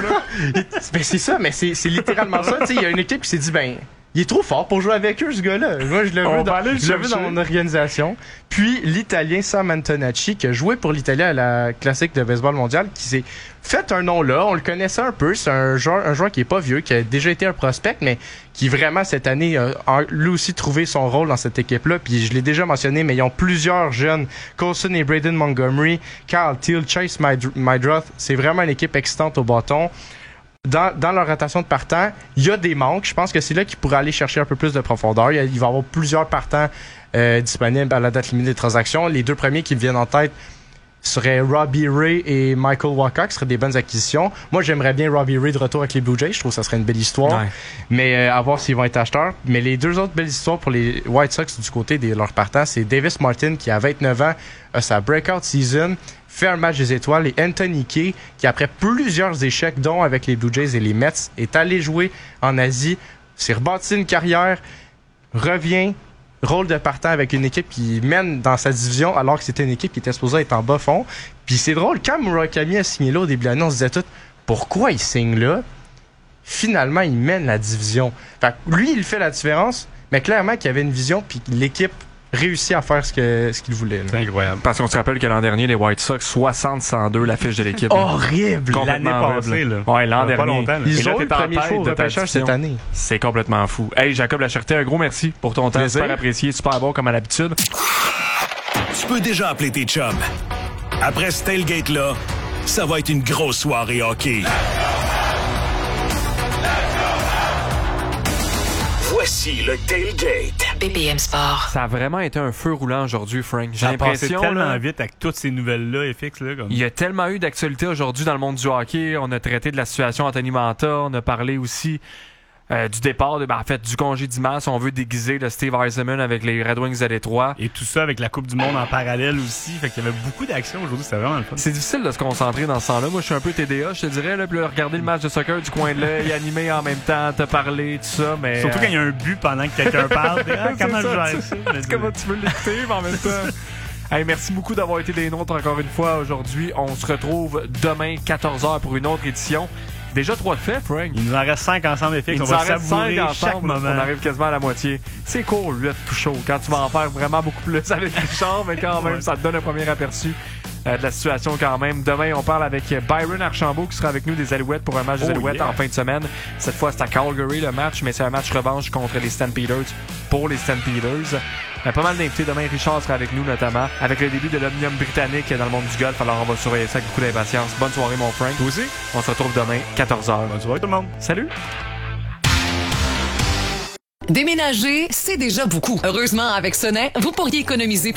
Ben c'est ça, mais c'est, c'est littéralement ça. Il y a une équipe qui s'est dit « Ben, il est trop fort pour jouer avec eux, ce gars-là. Moi, je le veux, dans, je le veux dans mon organisation. » Puis, l'Italien Sam Antonacci, qui a joué pour l'Italie à la classique de baseball mondial, qui s'est fait un nom là. On le connaissait un peu. C'est un joueur, un joueur qui est pas vieux, qui a déjà été un prospect, mais qui vraiment, cette année, a, a lui aussi trouvé son rôle dans cette équipe-là. Puis, je l'ai déjà mentionné, mais ils ont plusieurs jeunes. Coulson et Braden Montgomery, Kyle Teal, Chase Mydroth. C'est vraiment une équipe excitante au bâton. Dans, dans leur rotation de partants, il y a des manques. Je pense que c'est là qu'ils pourraient aller chercher un peu plus de profondeur. Il, y a, il va y avoir plusieurs partants euh, disponibles à la date limite des transactions. Les deux premiers qui me viennent en tête seraient Robbie Ray et Michael Wacha, qui seraient des bonnes acquisitions. Moi, j'aimerais bien Robbie Ray de retour avec les Blue Jays. Je trouve que ça serait une belle histoire. Ouais. Mais euh, à voir s'ils vont être acheteurs. Mais les deux autres belles histoires pour les White Sox du côté de leurs partants, c'est Davis Martin, qui a vingt-neuf ans, a sa breakout season, fait un match des étoiles, et Anthony Kay, qui après plusieurs échecs, dont avec les Blue Jays et les Mets, est allé jouer en Asie, s'est rebâti une carrière, revient, rôle de partant avec une équipe qui mène dans sa division, alors que c'était une équipe qui était supposée être en bas fond. Puis c'est drôle, quand Murakami a signé là au début de l'année, on se disait tout, pourquoi il signe là? Finalement, il mène la division. Fait que lui, il fait la différence, mais clairement qu'il y avait une vision, puis l'équipe réussi à faire ce, que, ce qu'il voulait. Là. C'est incroyable. Parce qu'on se rappelle que l'an dernier, les White Sox, soixante à cent deux, la fiche de l'équipe. Horrible! L'année passée, là. Ouais, l'an dernier. Pas longtemps, ils ont eu le premier choix au repêchage cette année. C'est complètement fou. Hey, Jacob Lacherté, un gros merci pour ton temps. Plaisir. Super apprécié, super bon comme à l'habitude. Tu peux déjà appeler tes chums. Après ce tailgate-là, ça va être une grosse soirée hockey. Voici le tailgate. B P M Sport. Ça a vraiment été un feu roulant aujourd'hui, Frank. J'ai ça l'impression a passé tellement là, vite avec toutes ces nouvelles-là, F X. Là, comme... Il y a tellement eu d'actualité aujourd'hui dans le monde du hockey. On a traité de la situation Anthony Manta. On a parlé aussi euh, du départ, de, ben, en fait, du congédiement, si on veut déguiser le Steve Eisenman avec les Red Wings de Détroit. Et tout ça avec la Coupe du Monde en parallèle aussi. Fait qu'il y avait beaucoup d'actions aujourd'hui. C'était vraiment le fun. C'est difficile de se concentrer dans ce temps-là. Moi, je suis un peu T D A, je te dirais. Là, puis là, regarder le match de soccer du coin de l'œil, animer en même temps, te parler, tout ça. Mais surtout quand il y a un but pendant que quelqu'un parle. Ah, comment je gère ça? Comment tu veux l'écouter, mais en même temps. Hey, merci beaucoup d'avoir été des nôtres encore une fois aujourd'hui. On se retrouve demain, quatorze heures, pour une autre édition. Déjà trois de fait, Frank. Il nous en reste cinq ensemble, les filles. On va savourer chaque moment. On arrive quasiment à la moitié. C'est court, huit tout chaud. Quand tu vas en faire vraiment beaucoup plus avec Richard, mais quand même, ouais. ça te donne un premier aperçu euh, de la situation quand même. Demain, on parle avec Byron Archambault qui sera avec nous des Alouettes pour un match des oh, Alouettes yeah. en fin de semaine. Cette fois, c'est à Calgary le match, mais c'est un match revanche contre les Stampeders pour les Stampeders. Il y a pas mal d'invités. Demain, Richard sera avec nous, notamment, avec le début de l'Omnium britannique dans le monde du golf. Alors, on va surveiller ça avec beaucoup d'impatience. Bonne soirée, mon Frank. Toi aussi. On se retrouve demain, quatorze heures. Bonne soirée, tout le monde. Salut. Déménager, c'est déjà beaucoup. Heureusement, avec Sonnet, vous pourriez économiser